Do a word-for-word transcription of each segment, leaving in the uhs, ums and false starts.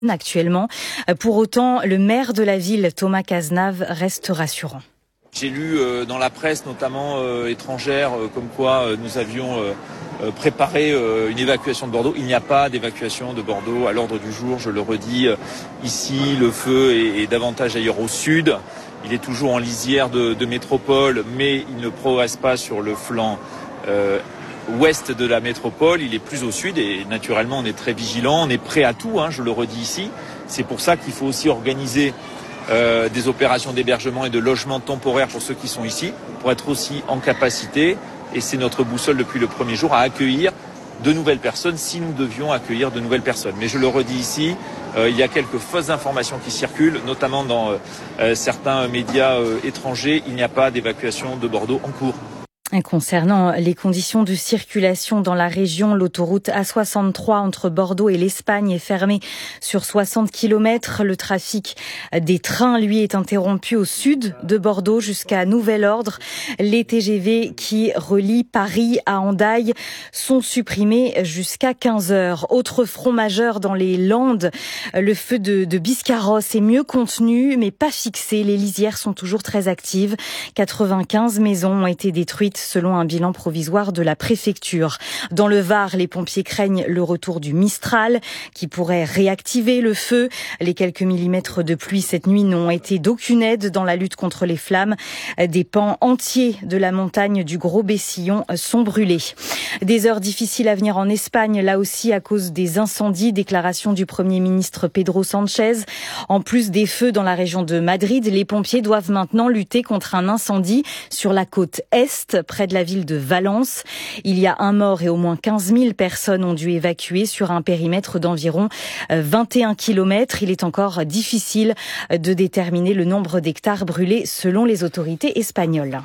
actuellement. Pour autant, le maire de la ville, Thomas Cazenave, reste rassurant. J'ai lu euh, dans la presse, notamment euh, étrangère, euh, comme quoi euh, nous avions euh, euh, préparé euh, une évacuation de Bordeaux. Il n'y a pas d'évacuation de Bordeaux à l'ordre du jour, je le redis. Euh, ici, le feu est, est davantage ailleurs au sud. Il est toujours en lisière de, de métropole, mais il ne progresse pas sur le flanc euh, ouest de la métropole. Il est plus au sud et naturellement, on est très vigilant. On est prêt à tout, hein, je le redis ici. C'est pour ça qu'il faut aussi organiser Euh, des opérations d'hébergement et de logement temporaire pour ceux qui sont ici, pour être aussi en capacité, et c'est notre boussole depuis le premier jour, à accueillir de nouvelles personnes si nous devions accueillir de nouvelles personnes. Mais je le redis ici, euh, il y a quelques fausses informations qui circulent, notamment dans euh, certains médias euh, étrangers. Il n'y a pas d'évacuation de Bordeaux en cours. Concernant les conditions de circulation dans la région, l'autoroute A soixante-trois entre Bordeaux et l'Espagne est fermée sur soixante kilomètres. Le trafic des trains, lui, est interrompu au sud de Bordeaux jusqu'à nouvel ordre. Les T G V qui relient Paris à Hendaye sont supprimés jusqu'à quinze heures. Autre front majeur dans les Landes, le feu de, de Biscarrosse est mieux contenu, mais pas fixé. Les lisières sont toujours très actives. quatre-vingt-quinze maisons ont été détruites selon un bilan provisoire de la préfecture. Dans le Var, les pompiers craignent le retour du Mistral qui pourrait réactiver le feu. Les quelques millimètres de pluie cette nuit n'ont été d'aucune aide dans la lutte contre les flammes. Des pans entiers de la montagne du Gros Bessillon sont brûlés. Des heures difficiles à venir en Espagne, là aussi à cause des incendies. Déclaration du Premier ministre Pedro Sánchez. En plus des feux dans la région de Madrid, les pompiers doivent maintenant lutter contre un incendie sur la côte Est, près de la ville de Valence. Il y a un mort et au moins quinze mille personnes ont dû évacuer sur un périmètre d'environ vingt et un kilomètres. Il est encore difficile de déterminer le nombre d'hectares brûlés selon les autorités espagnoles.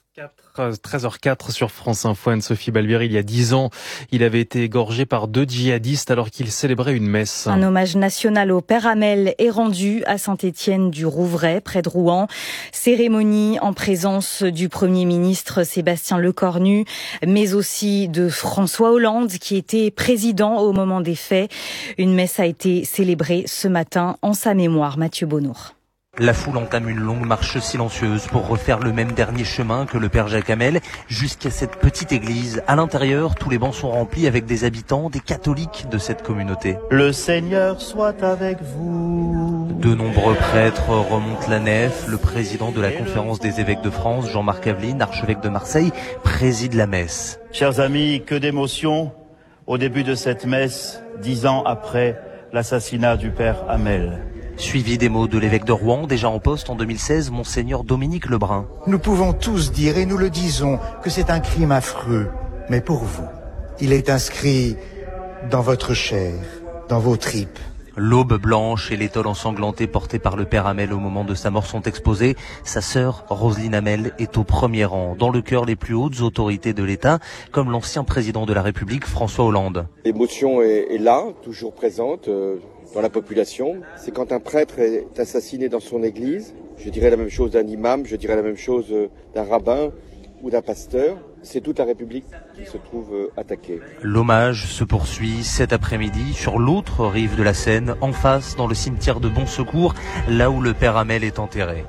treize heures quatre sur France Info. Anne-Sophie Balbieri, il y a dix ans, il avait été égorgé par deux djihadistes alors qu'il célébrait une messe. Un hommage national au Père Hamel est rendu à Saint-Étienne-du-Rouvray, près de Rouen. Cérémonie en présence du Premier ministre Sébastien Lecornu, mais aussi de François Hollande, qui était président au moment des faits. Une messe a été célébrée ce matin en sa mémoire. Mathieu Bonnour. La foule entame une longue marche silencieuse pour refaire le même dernier chemin que le Père Jacques Hamel jusqu'à cette petite église. À l'intérieur, tous les bancs sont remplis avec des habitants, des catholiques de cette communauté. Le Seigneur soit avec vous. De nombreux prêtres remontent la nef. Le président de la conférence des évêques de France, Jean-Marc Aveline, archevêque de Marseille, préside la messe. Chers amis, que d'émotions au début de cette messe, dix ans après l'assassinat du Père Hamel. Suivi des mots de l'évêque de Rouen, déjà en poste en deux mille seize, Monseigneur Dominique Lebrun. Nous pouvons tous dire, et nous le disons, que c'est un crime affreux. Mais pour vous, il est inscrit dans votre chair, dans vos tripes. L'aube blanche et l'étole ensanglantée portée par le Père Hamel au moment de sa mort sont exposées. Sa sœur, Roselyne Hamel, est au premier rang, dans le cœur les plus hautes autorités de l'État, comme l'ancien président de la République, François Hollande. L'émotion est, est là, toujours présente euh, dans la population. C'est quand un prêtre est assassiné dans son église. Je dirais la même chose d'un imam, je dirais la même chose d'un rabbin ou d'un pasteur. C'est toute la République qui se trouve attaquée. L'hommage se poursuit cet après-midi sur l'autre rive de la Seine, en face, dans le cimetière de Bon Secours, là où le Père Hamel est enterré.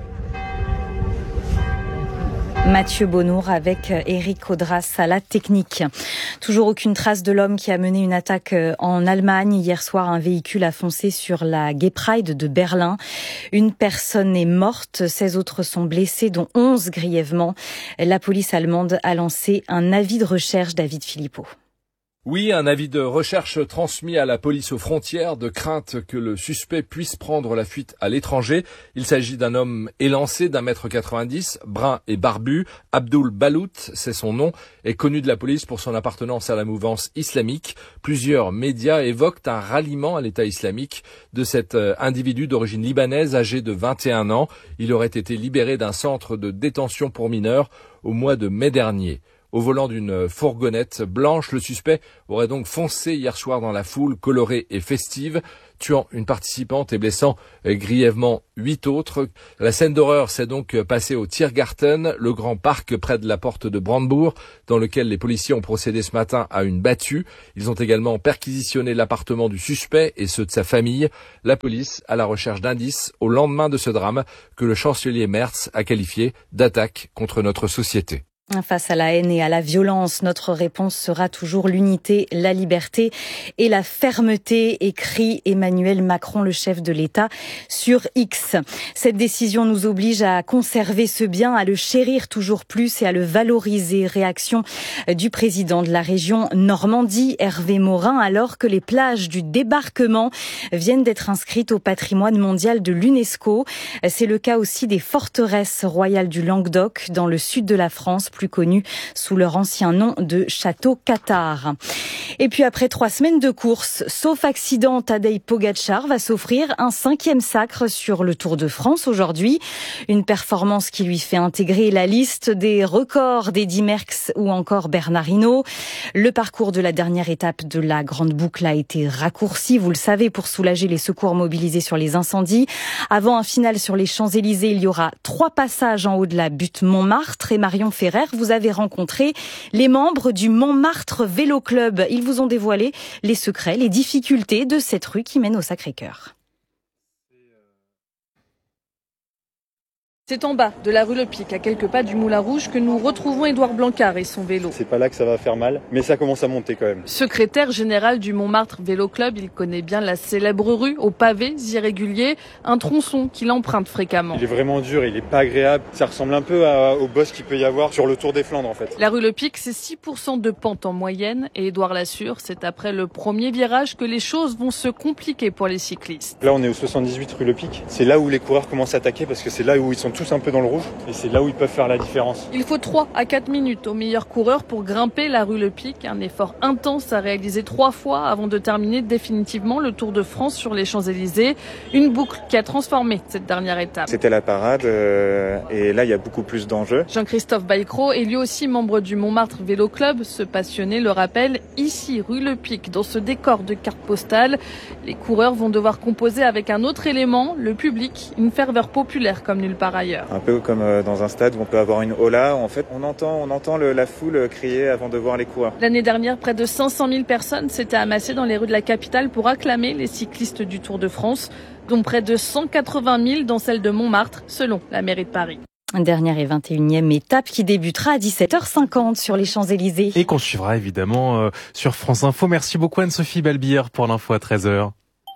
Mathieu Bonnour avec Éric Audras à la technique. Toujours aucune trace de l'homme qui a mené une attaque en Allemagne. Hier soir, un véhicule a foncé sur la Gay Pride de Berlin. Une personne est morte, seize autres sont blessés, dont onze grièvement. La police allemande a lancé un avis de recherche. David Philippot. Oui, un avis de recherche transmis à la police aux frontières de crainte que le suspect puisse prendre la fuite à l'étranger. Il s'agit d'un homme élancé d'un mètre quatre-vingt-dix, brun et barbu. Abdul Balout, c'est son nom, est connu de la police pour son appartenance à la mouvance islamique. Plusieurs médias évoquent un ralliement à l'État islamique de cet individu d'origine libanaise âgé de vingt et un ans. Il aurait été libéré d'un centre de détention pour mineurs au mois de mai dernier. au volant d'une fourgonnette blanche. Le suspect aurait donc foncé hier soir dans la foule colorée et festive, tuant une participante et blessant grièvement huit autres. La scène d'horreur s'est donc passée au Tiergarten, le grand parc près de la porte de Brandebourg, dans lequel les policiers ont procédé ce matin à une battue. Ils ont également perquisitionné l'appartement du suspect et ceux de sa famille. La police à la recherche d'indices au lendemain de ce drame que le chancelier Merz a qualifié d'attaque contre notre société. Face à la haine et à la violence, notre réponse sera toujours l'unité, la liberté et la fermeté, écrit Emmanuel Macron, le chef de l'État, sur X. Cette décision nous oblige à conserver ce bien, à le chérir toujours plus et à le valoriser. Réaction du président de la région Normandie, Hervé Morin, alors que les plages du débarquement viennent d'être inscrites au patrimoine mondial de l'UNESCO. C'est le cas aussi des forteresses royales du Languedoc, dans le sud de la France, plus connus sous leur ancien nom de Château Cathare. Et puis après trois semaines de course, sauf accident, Tadej Pogačar va s'offrir un cinquième sacre sur le Tour de France aujourd'hui. Une performance qui lui fait intégrer la liste des records d'Eddy Merckx ou encore Bernard Hinault. Le parcours de la dernière étape de la Grande Boucle a été raccourci, vous le savez, pour soulager les secours mobilisés sur les incendies. Avant un final sur les Champs-Élysées, il y aura trois passages en haut de la butte Montmartre. Et Marion Ferrer, vous avez rencontré les membres du Montmartre Vélo Club. Ils vous ont dévoilé les secrets, les difficultés de cette rue qui mène au Sacré-Cœur. C'est en bas de la rue Le Pic, à quelques pas du Moulin Rouge, que nous retrouvons Édouard Blancard et son vélo. C'est pas là que ça va faire mal, mais ça commence à monter quand même. Secrétaire général du Montmartre Vélo Club, il connaît bien la célèbre rue aux pavés irréguliers, un tronçon qu'il emprunte fréquemment. Il est vraiment dur, il est pas agréable. Ça ressemble un peu à, au boss qu'il peut y avoir sur le Tour des Flandres en fait. La rue Le Pic, c'est six pour cent de pente en moyenne et Édouard l'assure, c'est après le premier virage que les choses vont se compliquer pour les cyclistes. Là on est au soixante-dix-huit rue Le Pic. C'est là où les coureurs commencent à attaquer parce que c'est là où ils sont tous un peu dans le rouge et c'est là où ils peuvent faire la différence. Il faut trois à quatre minutes au meilleur coureur pour grimper la rue Le Pic, un effort intense à réaliser trois fois avant de terminer définitivement le Tour de France sur les Champs-Élysées, une boucle qui a transformé cette dernière étape. C'était la parade euh, et là il y a beaucoup plus d'enjeux. Jean-Christophe Baïcro est lui aussi membre du Montmartre Vélo Club, ce passionné le rappelle, ici rue Le Pic, dans ce décor de carte postale, les coureurs vont devoir composer avec un autre élément, le public, une ferveur populaire comme nulle part ailleurs. Un peu comme dans un stade où on peut avoir une hola, en fait on entend, on entend le, la foule crier avant de voir les coureurs. L'année dernière, près de cinq cent mille personnes s'étaient amassées dans les rues de la capitale pour acclamer les cyclistes du Tour de France, dont près de cent quatre-vingt mille dans celle de Montmartre, selon la mairie de Paris. Dernière et vingt et unième étape qui débutera à dix-sept heures cinquante sur les Champs-Élysées. Et qu'on suivra évidemment euh, sur France Info. Merci beaucoup Anne-Sophie Balbir pour l'info à treize heures.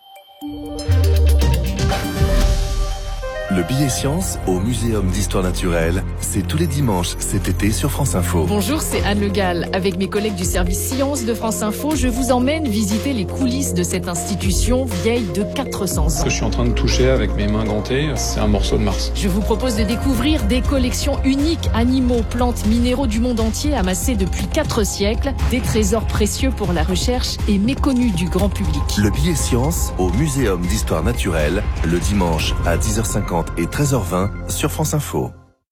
Le billet science au Muséum d'Histoire Naturelle, c'est tous les dimanches cet été sur France Info. Bonjour, c'est Anne Le Gall. Avec mes collègues du service science de France Info, je vous emmène visiter les coulisses de cette institution vieille de quatre cents ans. Ce que je suis en train de toucher avec mes mains gantées, c'est un morceau de Mars. Je vous propose de découvrir des collections uniques, animaux, plantes, minéraux du monde entier amassés depuis quatre siècles, des trésors précieux pour la recherche et méconnus du grand public. Le billet science au Muséum d'Histoire Naturelle, le dimanche à dix heures cinquante et treize heures vingt sur France Info.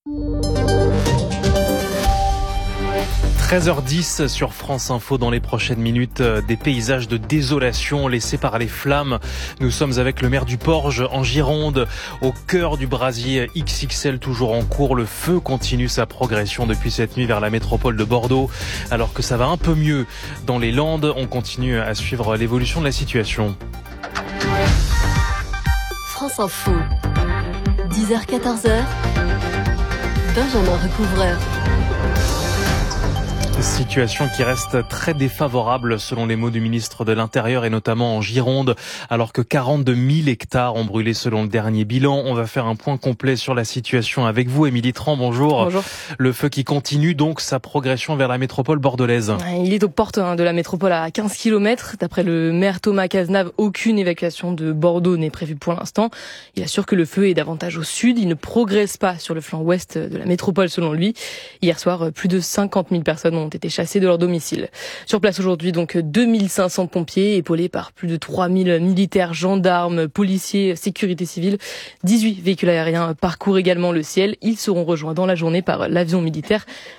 treize heures dix sur France Info. Dans les prochaines minutes, des paysages de désolation laissés par les flammes. Nous sommes avec le maire du Porge en Gironde, au cœur du brasier X X L toujours en cours. Le feu continue sa progression depuis cette nuit vers la métropole de Bordeaux. Alors que ça va un peu mieux dans les Landes, on continue à suivre l'évolution de la situation. France Info. dix heures quatorze heures, Benjamin Recouvreur. Situation qui reste très défavorable selon les mots du ministre de l'Intérieur et notamment en Gironde, alors que quarante-deux mille hectares ont brûlé selon le dernier bilan. On va faire un point complet sur la situation avec vous, Émilie Tran, bonjour. Bonjour. Le feu qui continue donc sa progression vers la métropole bordelaise. Il est aux portes de la métropole à quinze kilomètres. D'après le maire Thomas Cazenave, aucune évacuation de Bordeaux n'est prévue pour l'instant. Il assure que le feu est davantage au sud. Il ne progresse pas sur le flanc ouest de la métropole selon lui. Hier soir, plus de cinquante mille personnes ont été chassés de leur domicile. Sur place aujourd'hui, donc deux mille cinq cents pompiers, épaulés par plus de trois mille militaires, gendarmes, policiers, sécurité civile. dix-huit véhicules aériens parcourent également le ciel. Ils seront rejoints dans la journée par l'avion militaire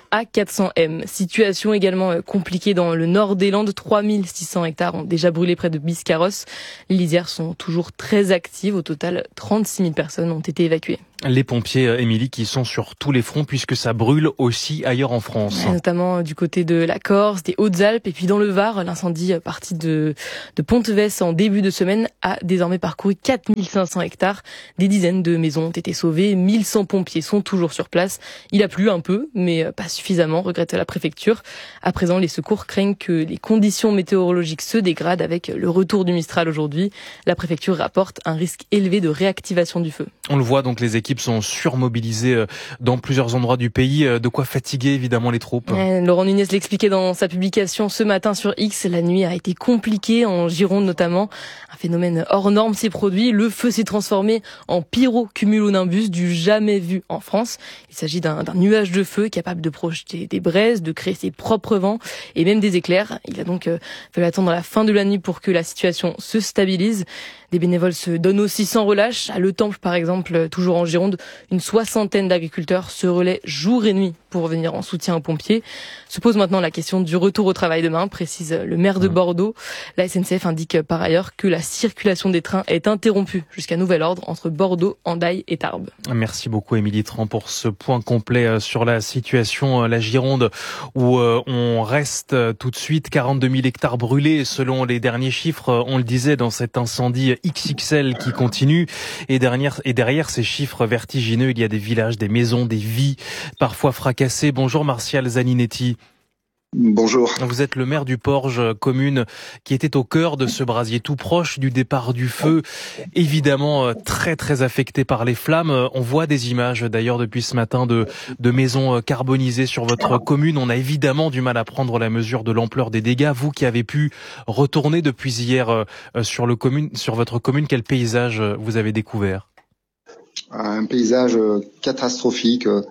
à quatre cents M. Situation également compliquée dans le nord des Landes. trois mille six cents hectares ont déjà brûlé près de Biscarrosse. Les lisières sont toujours très actives. Au total, trente-six mille personnes ont été évacuées. Les pompiers, Émilie, qui sont sur tous les fronts puisque ça brûle aussi ailleurs en France. Ouais, notamment du côté de la Corse, des Hautes-Alpes et puis dans le Var, l'incendie parti de, de Ponteves en début de semaine a désormais parcouru quatre mille cinq cents hectares. Des dizaines de maisons ont été sauvées, mille cent pompiers sont toujours sur place. Il a plu un peu, mais pas suffisamment, regrette la préfecture. À présent, les secours craignent que les conditions météorologiques se dégradent avec le retour du Mistral aujourd'hui. La préfecture rapporte un risque élevé de réactivation du feu. On le voit, donc les équipes sont surmobilisées dans plusieurs endroits du pays, de quoi fatiguer évidemment les troupes. Ouais, Laurent Nunez l'expliquait dans sa publication ce matin sur X. La nuit a été compliquée, en Gironde notamment. Un phénomène hors norme s'est produit. Le feu s'est transformé en pyrocumulonimbus du jamais vu en France. Il s'agit d'un, d'un nuage de feu capable de projeter des braises, de créer ses propres vents et même des éclairs. Il a donc fallu attendre la fin de la nuit pour que la situation se stabilise. Des bénévoles se donnent aussi sans relâche. À Le Temple, par exemple, toujours en Gironde, une soixantaine d'agriculteurs se relaient jour et nuit pour venir en soutien aux pompiers. Se pose maintenant la question du retour au travail demain, précise le maire de Bordeaux. La S N C F indique par ailleurs que la circulation des trains est interrompue jusqu'à nouvel ordre entre Bordeaux, Hendaye et Tarbes. Merci beaucoup Émilie Tran pour ce point complet sur la situation. La Gironde où on reste tout de suite, quarante-deux mille hectares brûlés selon les derniers chiffres, on le disait, dans cet incendie X X L qui continue. Et derrière, et derrière ces chiffres vertigineux, il y a des villages, des maisons, des vies parfois fracassées. Bonjour Martial Zaninetti. Bonjour. Vous êtes le maire du Porge, commune qui était au cœur de ce brasier, tout proche du départ du feu, évidemment très très affecté par les flammes. On voit des images d'ailleurs depuis ce matin de, de maisons carbonisées sur votre commune. On a évidemment du mal à prendre la mesure de l'ampleur des dégâts. Vous qui avez pu retourner depuis hier sur, le commune, sur votre commune, quel paysage vous avez découvert ? Un paysage catastrophique, euh,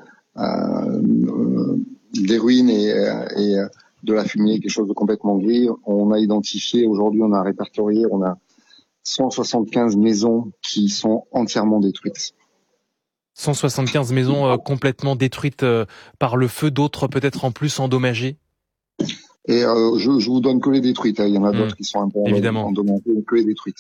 euh, des ruines et, et de la fumée, quelque chose de complètement gris. On a identifié, aujourd'hui on a répertorié, on a cent soixante-quinze maisons qui sont entièrement détruites. cent soixante-quinze maisons euh, complètement détruites euh, par le feu, d'autres peut-être en plus endommagées. Et euh, je, je vous donne que les détruites, hein. Il y en a mmh. d'autres qui sont un peu évidemment endommagées, que les détruites.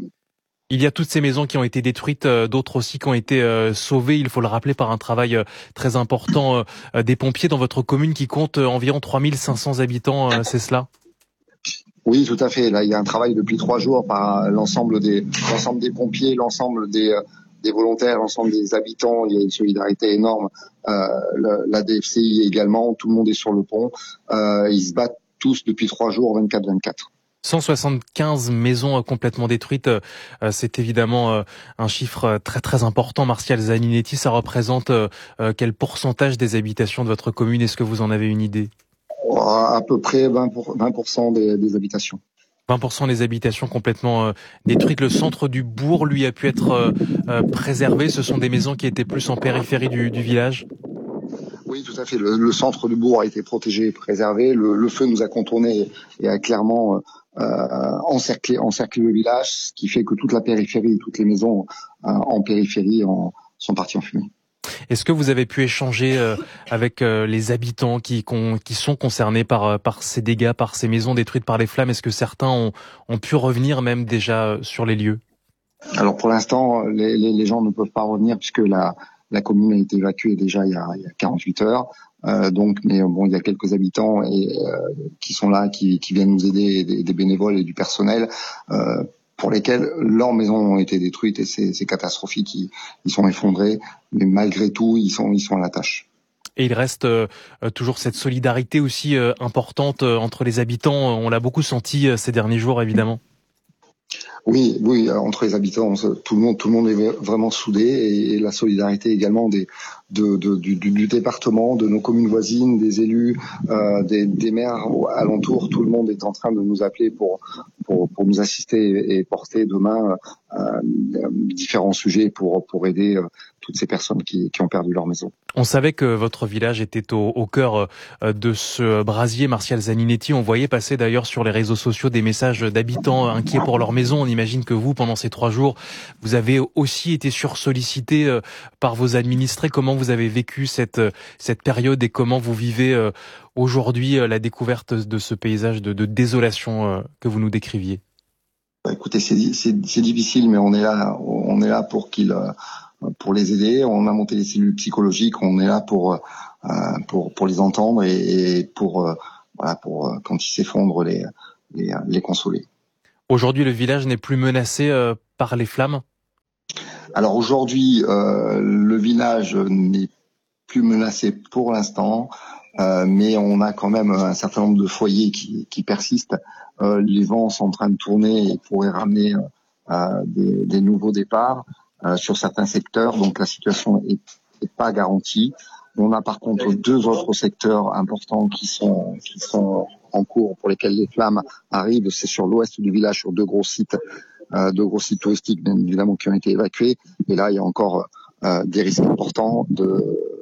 Il y a toutes ces maisons qui ont été détruites, euh, d'autres aussi qui ont été euh, sauvées, il faut le rappeler, par un travail euh, très important euh, des pompiers dans votre commune qui compte euh, environ trois mille cinq cents habitants, euh, c'est cela ? Oui, tout à fait. Là, il y a un travail depuis trois jours par l'ensemble des, l'ensemble des pompiers, l'ensemble des, des volontaires, l'ensemble des habitants. Il y a une solidarité énorme. Euh, la, la D F C I également, tout le monde est sur le pont. Euh, ils se battent tous depuis trois jours, vingt-quatre vingt-quatre. cent soixante-quinze maisons complètement détruites, c'est évidemment un chiffre très très important. Martial Zaninetti, ça représente quel pourcentage des habitations de votre commune ? Est-ce que vous en avez une idée ? À peu près vingt pour cent des, des habitations. vingt pour cent des habitations complètement détruites. Le centre du bourg, lui, a pu être préservé. Ce sont des maisons qui étaient plus en périphérie du, du village ? Oui, tout à fait. Le, le centre du bourg a été protégé et préservé. Le, le feu nous a contournés et a clairement euh, encerclé, encerclé le village, ce qui fait que toute la périphérie, toutes les maisons euh, en périphérie en, sont parties en fumée. Est-ce que vous avez pu échanger euh, avec euh, les habitants qui, qui sont concernés par, par ces dégâts, par ces maisons détruites par les flammes ? Est-ce que certains ont, ont pu revenir même déjà sur les lieux ? Alors pour l'instant, les, les, les gens ne peuvent pas revenir puisque la La commune a été évacuée déjà il y a, il y a quarante-huit heures. Euh, donc, mais bon, il y a quelques habitants et, euh, qui sont là, qui, qui viennent nous aider, des, des bénévoles et du personnel, euh, pour lesquels leurs maisons ont été détruites et c'est, c'est catastrophique. Ils, ils sont effondrés, mais malgré tout, ils sont, ils sont à la tâche. Et il reste euh, toujours cette solidarité aussi euh, importante euh, entre les habitants. On l'a beaucoup senti euh, ces derniers jours, évidemment. Oui, oui, entre les habitants, tout le monde, tout le monde est vraiment soudé et la solidarité également des, de, de, du, du département, de nos communes voisines, des élus, euh, des, des maires alentours. Tout le monde est en train de nous appeler pour pour, pour nous assister et porter demain euh, différents sujets pour, pour aider euh, toutes ces personnes qui, qui ont perdu leur maison. On savait que votre village était au, au cœur de ce brasier. Martial Zaninetti, on voyait passer d'ailleurs sur les réseaux sociaux des messages d'habitants inquiets pour leur maison. On imagine que vous, pendant ces trois jours, vous avez aussi été sursollicité par vos administrés. Comment vous avez vécu cette, cette période et comment vous vivez aujourd'hui la découverte de ce paysage de, de désolation que vous nous décriviez? Bah, écoutez, c'est, c'est, c'est difficile, mais on est là, on est là pour qu'ils... pour les aider. On a monté les cellules psychologiques, on est là pour euh, pour pour les entendre et, et pour euh, voilà pour euh, quand ils s'effondrent les les, les consoler. Aujourd'hui, le village n'est plus menacé euh, par les flammes. Alors aujourd'hui, euh, le village n'est plus menacé pour l'instant, euh, mais on a quand même un certain nombre de foyers qui qui persistent. Euh, les vents sont en train de tourner et pourraient ramener euh, des, des nouveaux départs. Euh, sur certains secteurs, donc la situation est, est pas garantie. On a par contre deux autres secteurs importants qui sont qui sont en cours pour lesquels les flammes arrivent. C'est sur l'ouest du village, sur deux gros sites, euh, deux gros sites touristiques bien évidemment qui ont été évacués. Et là, il y a encore euh, des risques importants de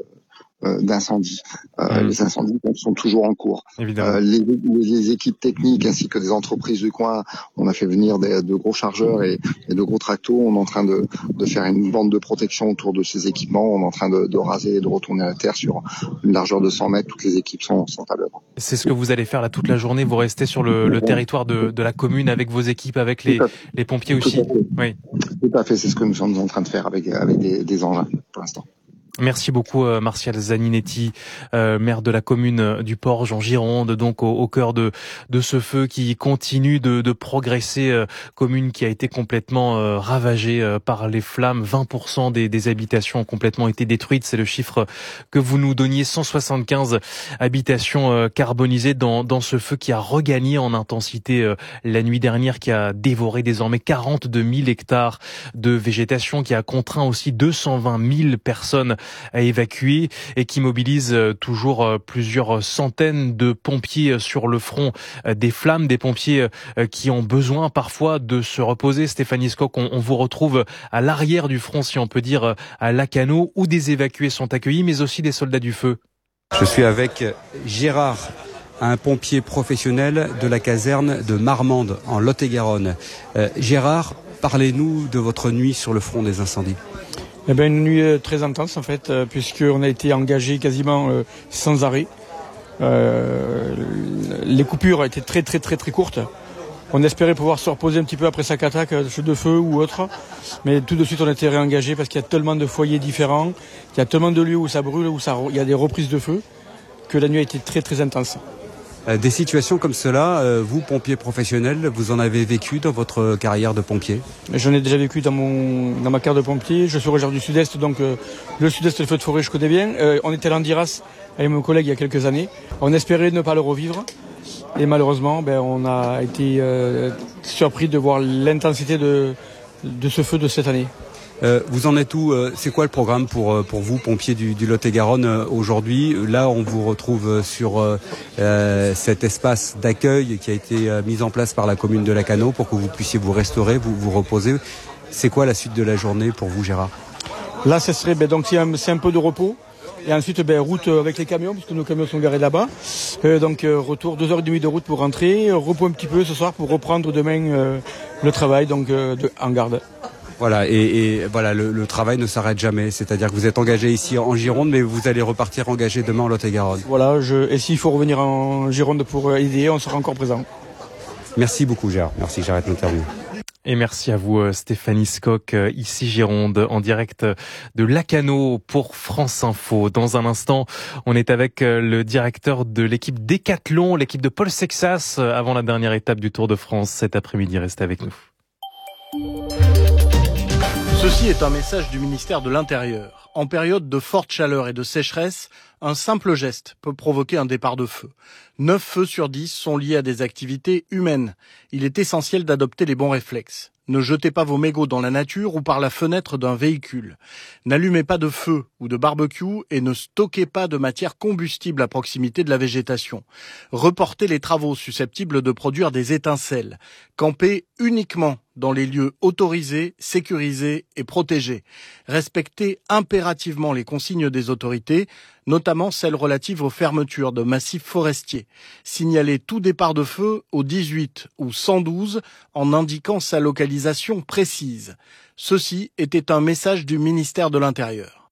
euh, d'incendie. Euh, mmh. Les incendies sont toujours en cours. Euh, les, les équipes techniques ainsi que des entreprises du coin, on a fait venir des, de gros chargeurs et, et de gros tractos. On est en train de, de faire une bande de protection autour de ces équipements. On est en train de, de raser et de retourner la terre sur une largeur de cent mètres. Toutes les équipes sont, sont à l'œuvre. C'est ce que vous allez faire là toute la journée. Vous restez sur le, le territoire de, de la commune avec vos équipes, avec les, les pompiers aussi. Oui. Tout à fait. C'est ce que nous sommes en train de faire avec, avec des, des engins pour l'instant. Merci beaucoup euh, Martial Zaninetti, euh, maire de la commune du Porge en Gironde, donc au, au cœur de de ce feu qui continue de, de progresser, euh, commune qui a été complètement euh, ravagée euh, par les flammes. vingt pour cent des, des habitations ont complètement été détruites, c'est le chiffre que vous nous donniez. cent soixante-quinze habitations euh, carbonisées dans dans ce feu qui a regagné en intensité euh, la nuit dernière, qui a dévoré désormais quarante-deux mille hectares de végétation, qui a contraint aussi deux cent vingt mille personnes à évacuer et qui mobilise toujours plusieurs centaines de pompiers sur le front des flammes, des pompiers qui ont besoin parfois de se reposer. Stéphanie Skoc, on, on vous retrouve à l'arrière du front, si on peut dire, à Lacanau, où des évacués sont accueillis, mais aussi des soldats du feu. Je suis avec Gérard, un pompier professionnel de la caserne de Marmande, en Lot-et-Garonne. Euh, Gérard, parlez-nous de votre nuit sur le front des incendies. Eh bien, une nuit euh, très intense en fait, euh, puisqu'on a été engagé quasiment euh, sans arrêt. Euh, les coupures étaient très très très très courtes. On espérait pouvoir se reposer un petit peu après chaque attaque de feu ou autre, mais tout de suite on a été réengagé parce qu'il y a tellement de foyers différents, il y a tellement de lieux où ça brûle, où ça, il y a des reprises de feu, que la nuit a été très très intense. Des situations comme cela, vous, pompier professionnel, vous en avez vécu dans votre carrière de pompier? J'en ai déjà vécu dans, mon, dans ma carrière de pompier. Je suis originaire du Sud-Est, donc euh, le Sud-Est, le feu de forêt, je connais bien. Euh, on était à l'Andiras avec mon collègue il y a quelques années. On espérait ne pas le revivre. Et malheureusement, ben, on a été euh, surpris de voir l'intensité de, de ce feu de cette année. Euh, vous en êtes où? C'est quoi le programme pour pour vous, pompiers du, du Lot-et-Garonne, aujourd'hui? Là, on vous retrouve sur euh, cet espace d'accueil qui a été euh, mis en place par la commune de Lacanau pour que vous puissiez vous restaurer, vous vous reposer. C'est quoi la suite de la journée pour vous, Gérard? Là, ce serait ben, donc c'est un, c'est un peu de repos. Et ensuite, ben, route avec les camions, puisque nos camions sont garés là-bas. Euh, donc, euh, retour, deux heures et demie de route pour rentrer. Repos un petit peu ce soir pour reprendre demain euh, le travail, donc euh, de, en garde. Voilà, et, et voilà, le, le travail ne s'arrête jamais. C'est-à-dire que vous êtes engagé ici en Gironde, mais vous allez repartir engagé demain en Lot-et-Garonne. Voilà, je, et s'il faut revenir en Gironde pour aider, on sera encore présent. Merci beaucoup, Gérard. Merci, j'arrête l'interview. Et merci à vous Stéphanie Skoc, ici Gironde, en direct de Lacanau pour France Info. Dans un instant, on est avec le directeur de l'équipe Décathlon, l'équipe de Paul Sexas, avant la dernière étape du Tour de France cet après-midi. Restez avec nous. Ceci est un message du ministère de l'Intérieur. En période de forte chaleur et de sécheresse, un simple geste peut provoquer un départ de feu. neuf feux sur dix sont liés à des activités humaines. Il est essentiel d'adopter les bons réflexes. Ne jetez pas vos mégots dans la nature ou par la fenêtre d'un véhicule. N'allumez pas de feu ou de barbecue et ne stockez pas de matière combustible à proximité de la végétation. Reportez les travaux susceptibles de produire des étincelles. Campez uniquement dans les lieux autorisés, sécurisés et protégés. Respectez impérativement les consignes des autorités, notamment celles relatives aux fermetures de massifs forestiers. Signalez tout départ de feu au dix-huit ou cent douze en indiquant sa localisation précise. Ceci était un message du ministère de l'Intérieur.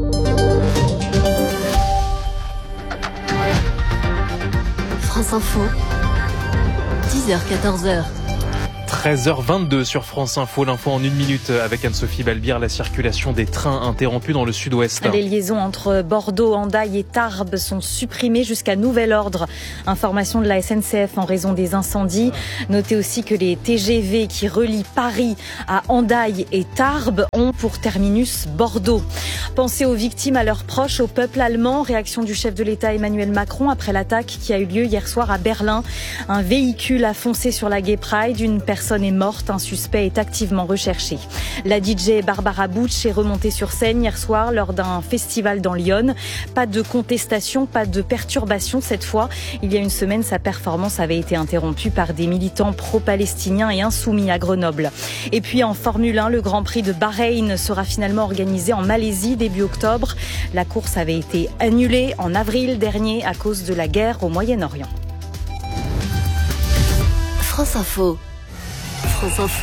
France Info, dix heures quatorze heures. treize heures vingt-deux sur France Info, l'info en une minute avec Anne-Sophie Balbir, la circulation des trains interrompue dans le sud-ouest. Les liaisons entre Bordeaux, Hendaye et Tarbes sont supprimées jusqu'à nouvel ordre. Information de la S N C F en raison des incendies. Notez aussi que les T G V qui relient Paris à Hendaye et Tarbes ont pour terminus Bordeaux. Pensez aux victimes, à leurs proches, au peuple allemand. Réaction du chef de l'État Emmanuel Macron après l'attaque qui a eu lieu hier soir à Berlin. Un véhicule a foncé sur la Gay Pride. Une personne est morte, un suspect est activement recherché. La D J Barbara Butch est remontée sur scène hier soir lors d'un festival dans Lyon. Pas de contestation, pas de perturbation cette fois. Il y a une semaine, sa performance avait été interrompue par des militants pro-palestiniens et insoumis à Grenoble. Et puis en Formule un, le Grand Prix de Bahreïn sera finalement organisé en Malaisie début octobre. La course avait été annulée en avril dernier à cause de la guerre au Moyen-Orient. France Info. France Info,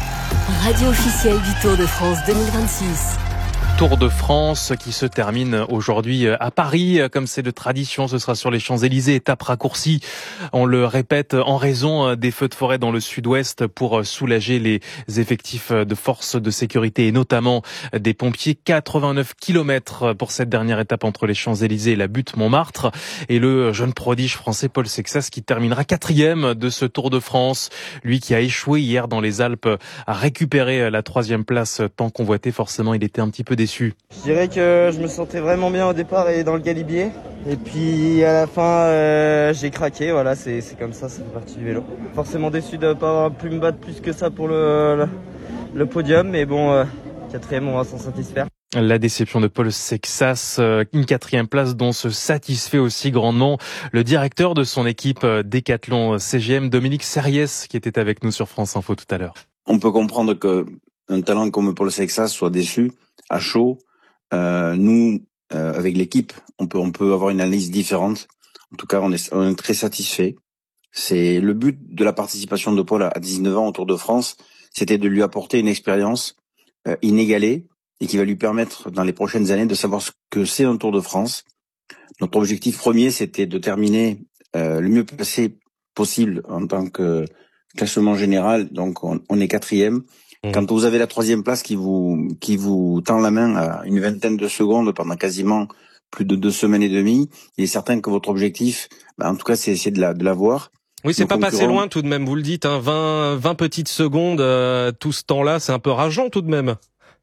radio officielle du Tour de France deux mille vingt-six. Tour de France qui se termine aujourd'hui à Paris. Comme c'est de tradition, ce sera sur les Champs-Élysées, étape raccourcie. On le répète, en raison des feux de forêt dans le sud-ouest pour soulager les effectifs de forces de sécurité et notamment des pompiers. quatre-vingt-neuf kilomètres pour cette dernière étape entre les Champs-Élysées et la butte Montmartre. Et le jeune prodige français Paul Sexas qui terminera quatrième de ce Tour de France. Lui qui a échoué hier dans les Alpes a récupéré la troisième place tant convoitée. Forcément, il était un petit peu déçu. Je dirais que je me sentais vraiment bien au départ et dans le galibier. Et puis à la fin, euh, j'ai craqué. Voilà, c'est, c'est comme ça, c'est une partie du vélo. Forcément déçu de ne pas avoir pu me battre plus que ça pour le, le, le podium. Mais bon, euh, quatrième, on va s'en satisfaire. La déception de Paul Sexas, une quatrième place dont se satisfait aussi grandement le directeur de son équipe Décathlon C G M, Dominique Serriès, qui était avec nous sur France Info tout à l'heure. On peut comprendre que un talent comme Paul Sexas soit déçu à chaud. Euh, nous, euh, avec l'équipe, on peut on peut avoir une analyse différente. En tout cas, on est, on est très satisfait. C'est le but de la participation de Paul à dix-neuf ans au Tour de France, c'était de lui apporter une expérience euh, inégalée et qui va lui permettre dans les prochaines années de savoir ce que c'est un Tour de France. Notre objectif premier, c'était de terminer euh, le mieux placé possible en tant que classement général. Donc, on, on est quatrième. Quand vous avez la troisième place qui vous qui vous tend la main à une vingtaine de secondes pendant quasiment plus de deux semaines et demie, il est certain que votre objectif, bah en tout cas, c'est essayer de la de l'avoir. Oui, c'est Nos pas concurrents... passé loin tout de même. Vous le dites, hein, vingt, vingt petites secondes, euh, tout ce temps-là, c'est un peu rageant tout de même.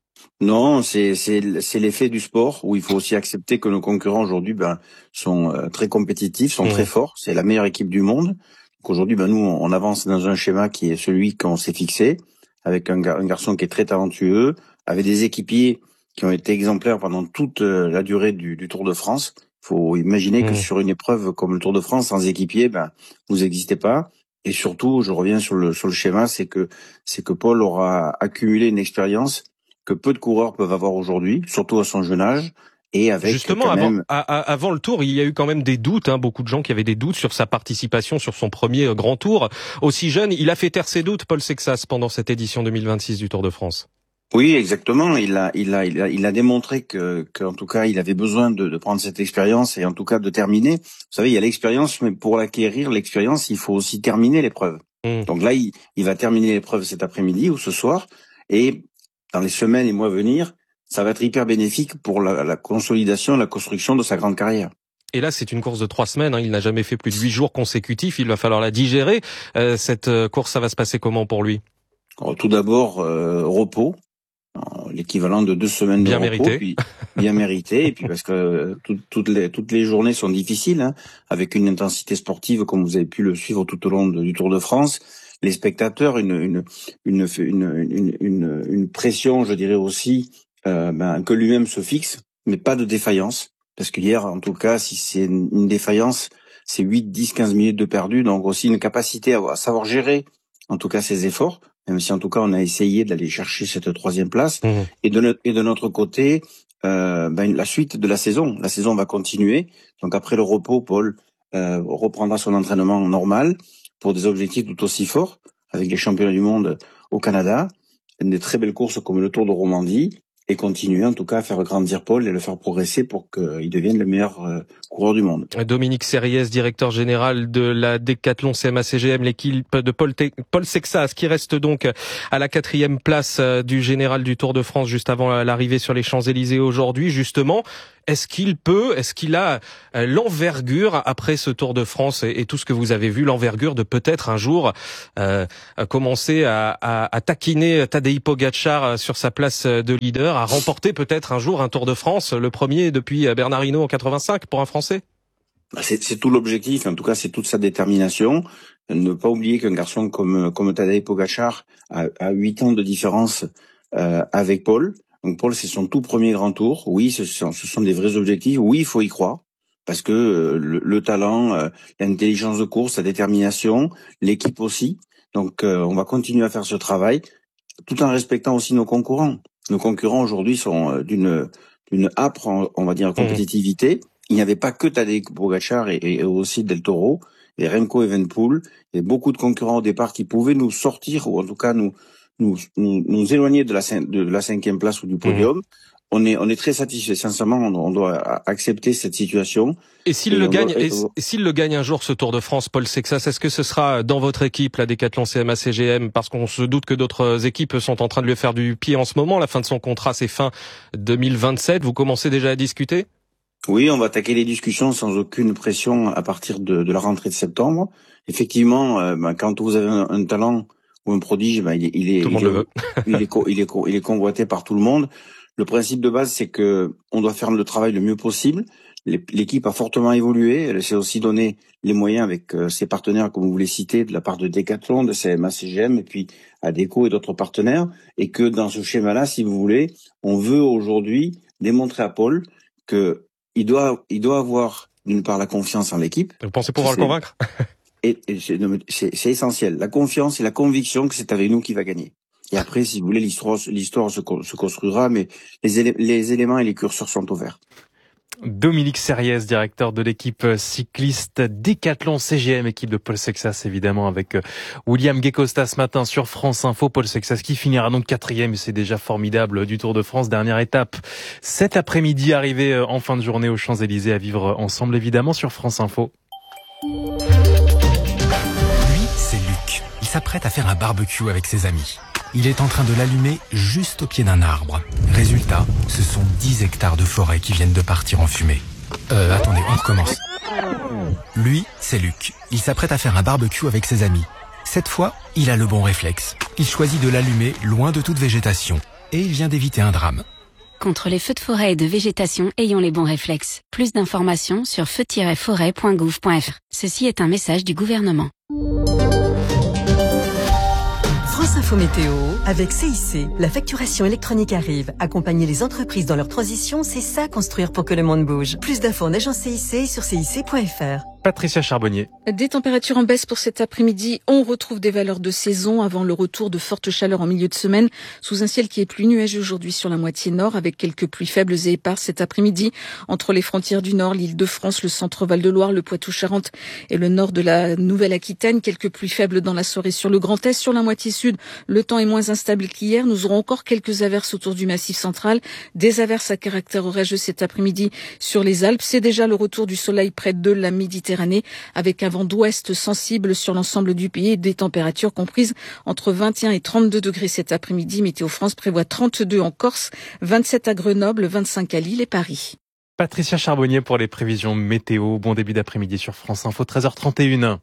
Non, c'est c'est c'est l'effet du sport où il faut aussi accepter que nos concurrents aujourd'hui, ben sont euh, très compétitifs, sont mmh. très forts. C'est la meilleure équipe du monde. Donc aujourd'hui, ben nous, on avance dans un schéma qui est celui qu'on s'est fixé, avec un, gar- un garçon qui est très talentueux, avec des équipiers qui ont été exemplaires pendant toute la durée du, du Tour de France. Il faut imaginer mmh. que sur une épreuve comme le Tour de France, sans équipier, ben vous n'existez pas. Et surtout, je reviens sur le sur le schéma, c'est que c'est que Paul aura accumulé une expérience que peu de coureurs peuvent avoir aujourd'hui, surtout à son jeune âge. Et avec Justement, quand avant, même... à, à, avant le Tour, il y a eu quand même des doutes, hein, beaucoup de gens qui avaient des doutes sur sa participation sur son premier grand Tour. Aussi jeune, il a fait taire ses doutes, Paul Sexas, pendant cette édition deux mille vingt-six du Tour de France. Oui, exactement. Il a, il a, il a, il a démontré que, qu'en tout cas, il avait besoin de, de prendre cette expérience et en tout cas de terminer. Vous savez, il y a l'expérience, mais pour l'acquérir, l'expérience, il faut aussi terminer l'épreuve. Mmh. Donc là, il, il va terminer l'épreuve cet après-midi ou ce soir, et dans les semaines et mois à venir, ça va être hyper bénéfique pour la, la consolidation, la construction de sa grande carrière. Et là, c'est une course de trois semaines. Hein. Il n'a jamais fait plus de huit jours consécutifs. Il va falloir la digérer. Euh, cette course, ça va se passer comment pour lui ? Alors, tout d'abord, euh, repos, l'équivalent de deux semaines bien de repos, mérité. Puis bien mérité. Et puis parce que euh, tout, toutes les toutes les journées sont difficiles, hein, avec une intensité sportive comme vous avez pu le suivre tout au long de, du Tour de France. les spectateurs, une une une une une, une, une pression, je dirais aussi, euh, ben, que lui-même se fixe, mais pas de défaillance. Parce que hier, en tout cas, si c'est une, une défaillance, c'est huit, dix, quinze minutes de perdu, donc aussi une capacité à, à savoir gérer, en tout cas, ses efforts, même si en tout cas, on a essayé d'aller chercher cette troisième place. Mmh. Et de notre, et de notre côté, euh, ben, la suite de la saison, la saison va continuer. Donc après le repos, Paul euh, reprendra son entraînement normal pour des objectifs tout aussi forts, avec les championnats du monde au Canada, des très belles courses comme le Tour de Romandie, et continuer en tout cas à faire grandir Paul et le faire progresser pour qu'il devienne le meilleur euh, coureur du monde. Dominique Serriès, directeur général de la Décathlon C M A C G M, l'équipe de Paul, Te- Paul Sexas, qui reste donc à la quatrième place du général du Tour de France juste avant l'arrivée sur les Champs-Élysées aujourd'hui. Justement, est-ce qu'il peut, est-ce qu'il a l'envergure après ce Tour de France et, et tout ce que vous avez vu, l'envergure de peut-être un jour euh, commencer à, à, à taquiner Tadej Pogačar sur sa place de leader, à remporter peut-être un jour un Tour de France, le premier depuis Bernard Hinault en quatre-vingt-cinq pour un Français? C'est, c'est tout l'objectif, en tout cas c'est toute sa détermination. Ne pas oublier qu'un garçon comme comme Tadej Pogačar a, a huit ans de différence euh, avec Paul. Donc Paul, c'est son tout premier grand tour. Oui, ce sont, ce sont des vrais objectifs. Oui, il faut y croire. Parce que euh, le, le talent, euh, l'intelligence de course, la détermination, l'équipe aussi. Donc euh, on va continuer à faire ce travail, tout en respectant aussi nos concurrents. Nos concurrents aujourd'hui sont euh, d'une d'une âpre, on va dire, compétitivité. Mmh. Il n'y avait pas que Tadej Pogačar et, et aussi Del Toro, et Remco Evenepoel, et beaucoup de concurrents au départ qui pouvaient nous sortir, ou en tout cas nous nous nous, nous éloigner de la de la cinquième place ou du podium. Mmh. On est on est très satisfait. Sincèrement, on, on doit accepter cette situation. Et s'il et le gagne, doit, et, et s'il le gagne un jour ce Tour de France, Paul Sexas, est-ce que ce sera dans votre équipe, la Décathlon C M A C G M, parce qu'on se doute que d'autres équipes sont en train de lui faire du pied en ce moment. La fin de son contrat, c'est fin deux mille vingt-sept. Vous commencez déjà à discuter? Oui, on va attaquer les discussions sans aucune pression à partir de, de la rentrée de septembre. Effectivement, euh, ben, quand vous avez un, un talent ou un prodige, ben, il est, il est, tout le monde il est, le veut. il est, il est, il est convoité par tout le monde. Le principe de base, c'est que on doit faire le travail le mieux possible. L'équipe a fortement évolué. Elle s'est aussi donné les moyens avec euh, ses partenaires, comme vous les citez, de la part de Decathlon, de C M A C G M, et puis Adecco et d'autres partenaires. Et que dans ce schéma-là, si vous voulez, on veut aujourd'hui démontrer à Paul que il doit, il doit avoir d'une part la confiance en l'équipe. Vous pensez pouvoir le convaincre? Et, et c'est, c'est, c'est essentiel. La confiance et la conviction que c'est avec nous qu'il va gagner. Et après, si vous voulez, l'histoire, l'histoire se, se construira, mais les, élé- les éléments et les curseurs sont ouverts. Dominique Serriès, directeur de l'équipe cycliste Décathlon C G M, équipe de Paul Sexas évidemment, avec William Guecosta ce matin sur France Info. Paul Sexas qui finira donc quatrième, c'est déjà formidable, du Tour de France. Dernière étape cet après-midi, arrivé en fin de journée aux Champs-Élysées, à vivre ensemble évidemment sur France Info. Lui, c'est Luc. Il s'apprête à faire un barbecue avec ses amis. Il est en train de l'allumer juste au pied d'un arbre. Résultat, ce sont dix hectares de forêt qui viennent de partir en fumée. Euh, attendez, on recommence. Lui, c'est Luc. Il s'apprête à faire un barbecue avec ses amis. Cette fois, il a le bon réflexe. Il choisit de l'allumer loin de toute végétation. Et il vient d'éviter un drame. Contre les feux de forêt et de végétation, ayons les bons réflexes. Plus d'informations sur feu tiret forêt point gouv point f r. Ceci est un message du gouvernement. France Info Météo, avec C I C. La facturation électronique arrive. Accompagner les entreprises dans leur transition, c'est ça construire pour que le monde bouge. Plus d'infos en agence C I C sur C I C point F R. Patricia Charbonnier. Des températures en baisse pour cet après-midi. On retrouve des valeurs de saison avant le retour de fortes chaleurs en milieu de semaine, sous un ciel qui est plus nuageux aujourd'hui sur la moitié nord, avec quelques pluies faibles et éparses cet après-midi entre les frontières du nord, l'Île-de-France, le centre Val-de-Loire, le Poitou-Charentes et le nord de la Nouvelle-Aquitaine. Quelques pluies faibles dans la soirée sur le Grand Est. Sur la moitié sud, le temps est moins instable qu'hier. Nous aurons encore quelques averses autour du Massif central, des averses à caractère orageux cet après-midi sur les Alpes. C'est déjà le retour du soleil près de la Méditerranée, avec un vent d'ouest sensible sur l'ensemble du pays et des températures comprises entre vingt et un et trente-deux degrés cet après-midi. Météo France prévoit trente-deux en Corse, vingt-sept à Grenoble, vingt-cinq à Lille et Paris. Patricia Charbonnier pour les prévisions météo. Bon début d'après-midi sur France Info, treize heures trente et une.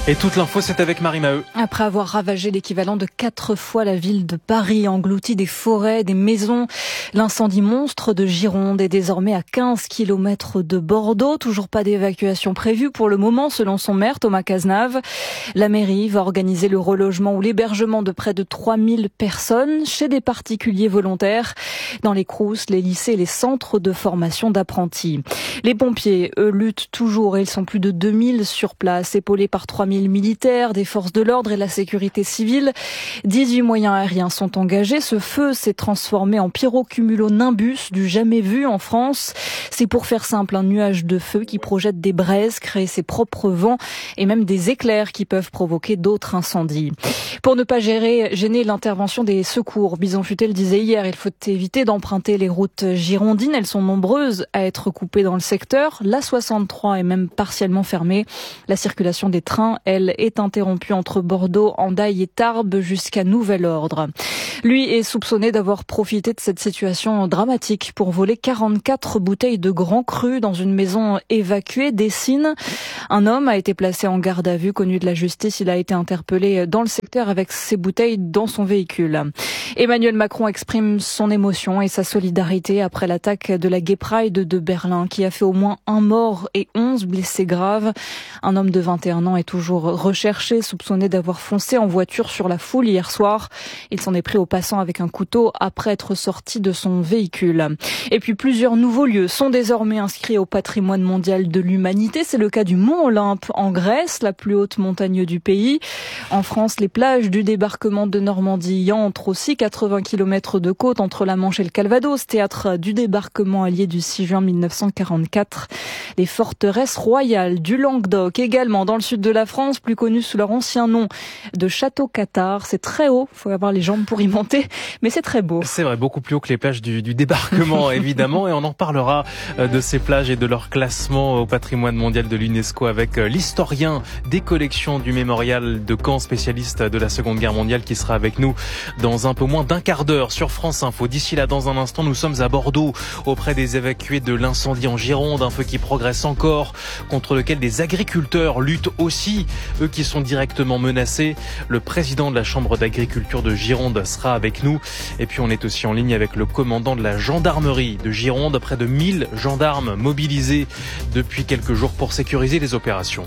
Et toute l'info, c'est avec Marie Maheu. Après avoir ravagé l'équivalent de quatre fois la ville de Paris, englouti des forêts, des maisons, l'incendie monstre de Gironde est désormais à quinze kilomètres de Bordeaux. Toujours pas d'évacuation prévue pour le moment, selon son maire, Thomas Cazenave. La mairie va organiser le relogement ou l'hébergement de près de trois mille personnes chez des particuliers volontaires dans les crous, les lycées et les centres de formation d'apprentis. Les pompiers, eux, luttent toujours et ils sont plus de deux mille sur place, épaulés par trois mille militaires, des forces de l'ordre et de la sécurité civile. dix-huit moyens aériens sont engagés. Ce feu s'est transformé en pyrocumulonimbus du jamais vu en France. C'est pour faire simple un nuage de feu qui projette des braises, crée ses propres vents et même des éclairs qui peuvent provoquer d'autres incendies. Pour ne pas gérer, gêner l'intervention des secours, Bison Futé le disait hier, il faut éviter d'emprunter les routes girondines. Elles sont nombreuses à être coupées dans le secteur. La soixante-trois est même partiellement fermée. La circulation des trains, elle, est interrompue entre Bordeaux, Hendaye et Tarbes jusqu'à nouvel ordre. Lui est soupçonné d'avoir profité de cette situation dramatique pour voler quarante-quatre bouteilles de Grand Cru dans une maison évacuée d'Essines. Un homme a été placé en garde à vue, connu de la justice. Il a été interpellé dans le secteur avec ses bouteilles dans son véhicule. Emmanuel Macron exprime son émotion et sa solidarité après l'attaque de la Gay Pride de Berlin qui a fait au moins un mort et onze blessés graves. Un homme de vingt et un ans est toujours recherché, soupçonné d'avoir foncé en voiture sur la foule hier soir. Il s'en est pris au passant avec un couteau après être sorti de son véhicule. Et puis plusieurs nouveaux lieux sont désormais inscrits au patrimoine mondial de l'humanité. C'est le cas du Mont Olympe en Grèce, la plus haute montagne du pays. En France, les plages du débarquement de Normandie y entrent aussi. quatre-vingts kilomètres de côte entre la Manche et le Calvados, théâtre du débarquement allié du six juin mille neuf cent quarante-quatre. Les forteresses royales du Languedoc, également dans le sud de la France, plus connues sous leur ancien nom de Château Cathare. C'est très haut, il faut avoir les jambes pour y monter, mais c'est très beau. C'est vrai, beaucoup plus haut que les plages du, du débarquement, évidemment, et on en parlera de ces plages et de leur classement au patrimoine mondial de l'UNESCO avec l'historien des collections du mémorial de Caen, spécialiste de la Seconde Guerre mondiale, qui sera avec nous dans un peu moins d'un quart d'heure sur France Info. D'ici là, dans un instant, nous sommes à Bordeaux, auprès des évacués de l'incendie en Gironde, un feu qui progresse encore, contre lequel des agriculteurs luttent aussi, eux qui sont directement menacés. Le président de la Chambre d'agriculture de Gironde sera avec nous. Et puis on est aussi en ligne avec le commandant de la gendarmerie de Gironde. Près de mille gendarmes mobilisés depuis quelques jours pour sécuriser les opérations.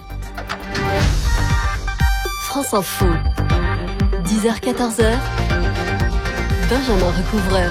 France Info, dix heures quatorze heures, Benjamin Recouvreur.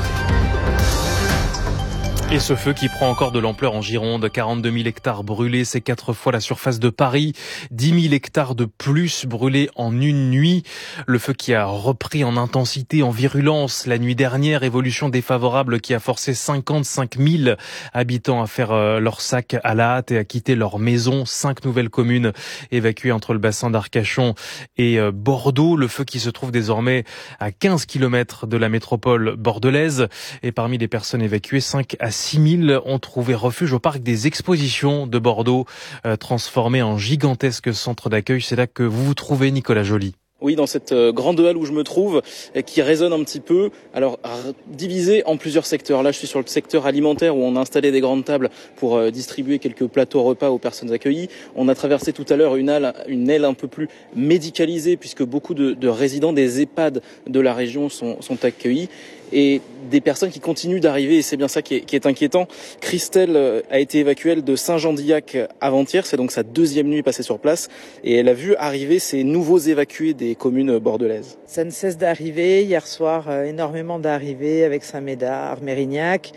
Et ce feu qui prend encore de l'ampleur en Gironde, quarante-deux mille hectares brûlés, c'est quatre fois la surface de Paris, dix mille hectares de plus brûlés en une nuit. Le feu qui a repris en intensité, en virulence la nuit dernière, évolution défavorable qui a forcé cinquante-cinq mille habitants à faire leur sac à la hâte et à quitter leur maison. Cinq nouvelles communes évacuées entre le bassin d'Arcachon et Bordeaux. Le feu qui se trouve désormais à quinze kilomètres de la métropole bordelaise. Et parmi les personnes évacuées, cinq à six mille ont trouvé refuge au parc des expositions de Bordeaux, euh, transformé en gigantesque centre d'accueil. C'est là que vous vous trouvez, Nicolas Joly. Oui, dans cette grande halle où je me trouve, qui résonne un petit peu, alors divisée en plusieurs secteurs. Là, je suis sur le secteur alimentaire où on a installé des grandes tables pour distribuer quelques plateaux repas aux personnes accueillies. On a traversé tout à l'heure une aile, une aile un peu plus médicalisée puisque beaucoup de, de résidents des EHPAD de la région sont, sont accueillis. Et des personnes qui continuent d'arriver, et c'est bien ça qui est, qui est inquiétant. Christelle a été évacuée de Saint-Jean-d'Illac avant-hier, c'est donc sa deuxième nuit passée sur place, et elle a vu arriver ces nouveaux évacués des communes bordelaises. Ça ne cesse d'arriver. Hier soir, euh, énormément d'arrivées avec Saint-Médard, Mérignac.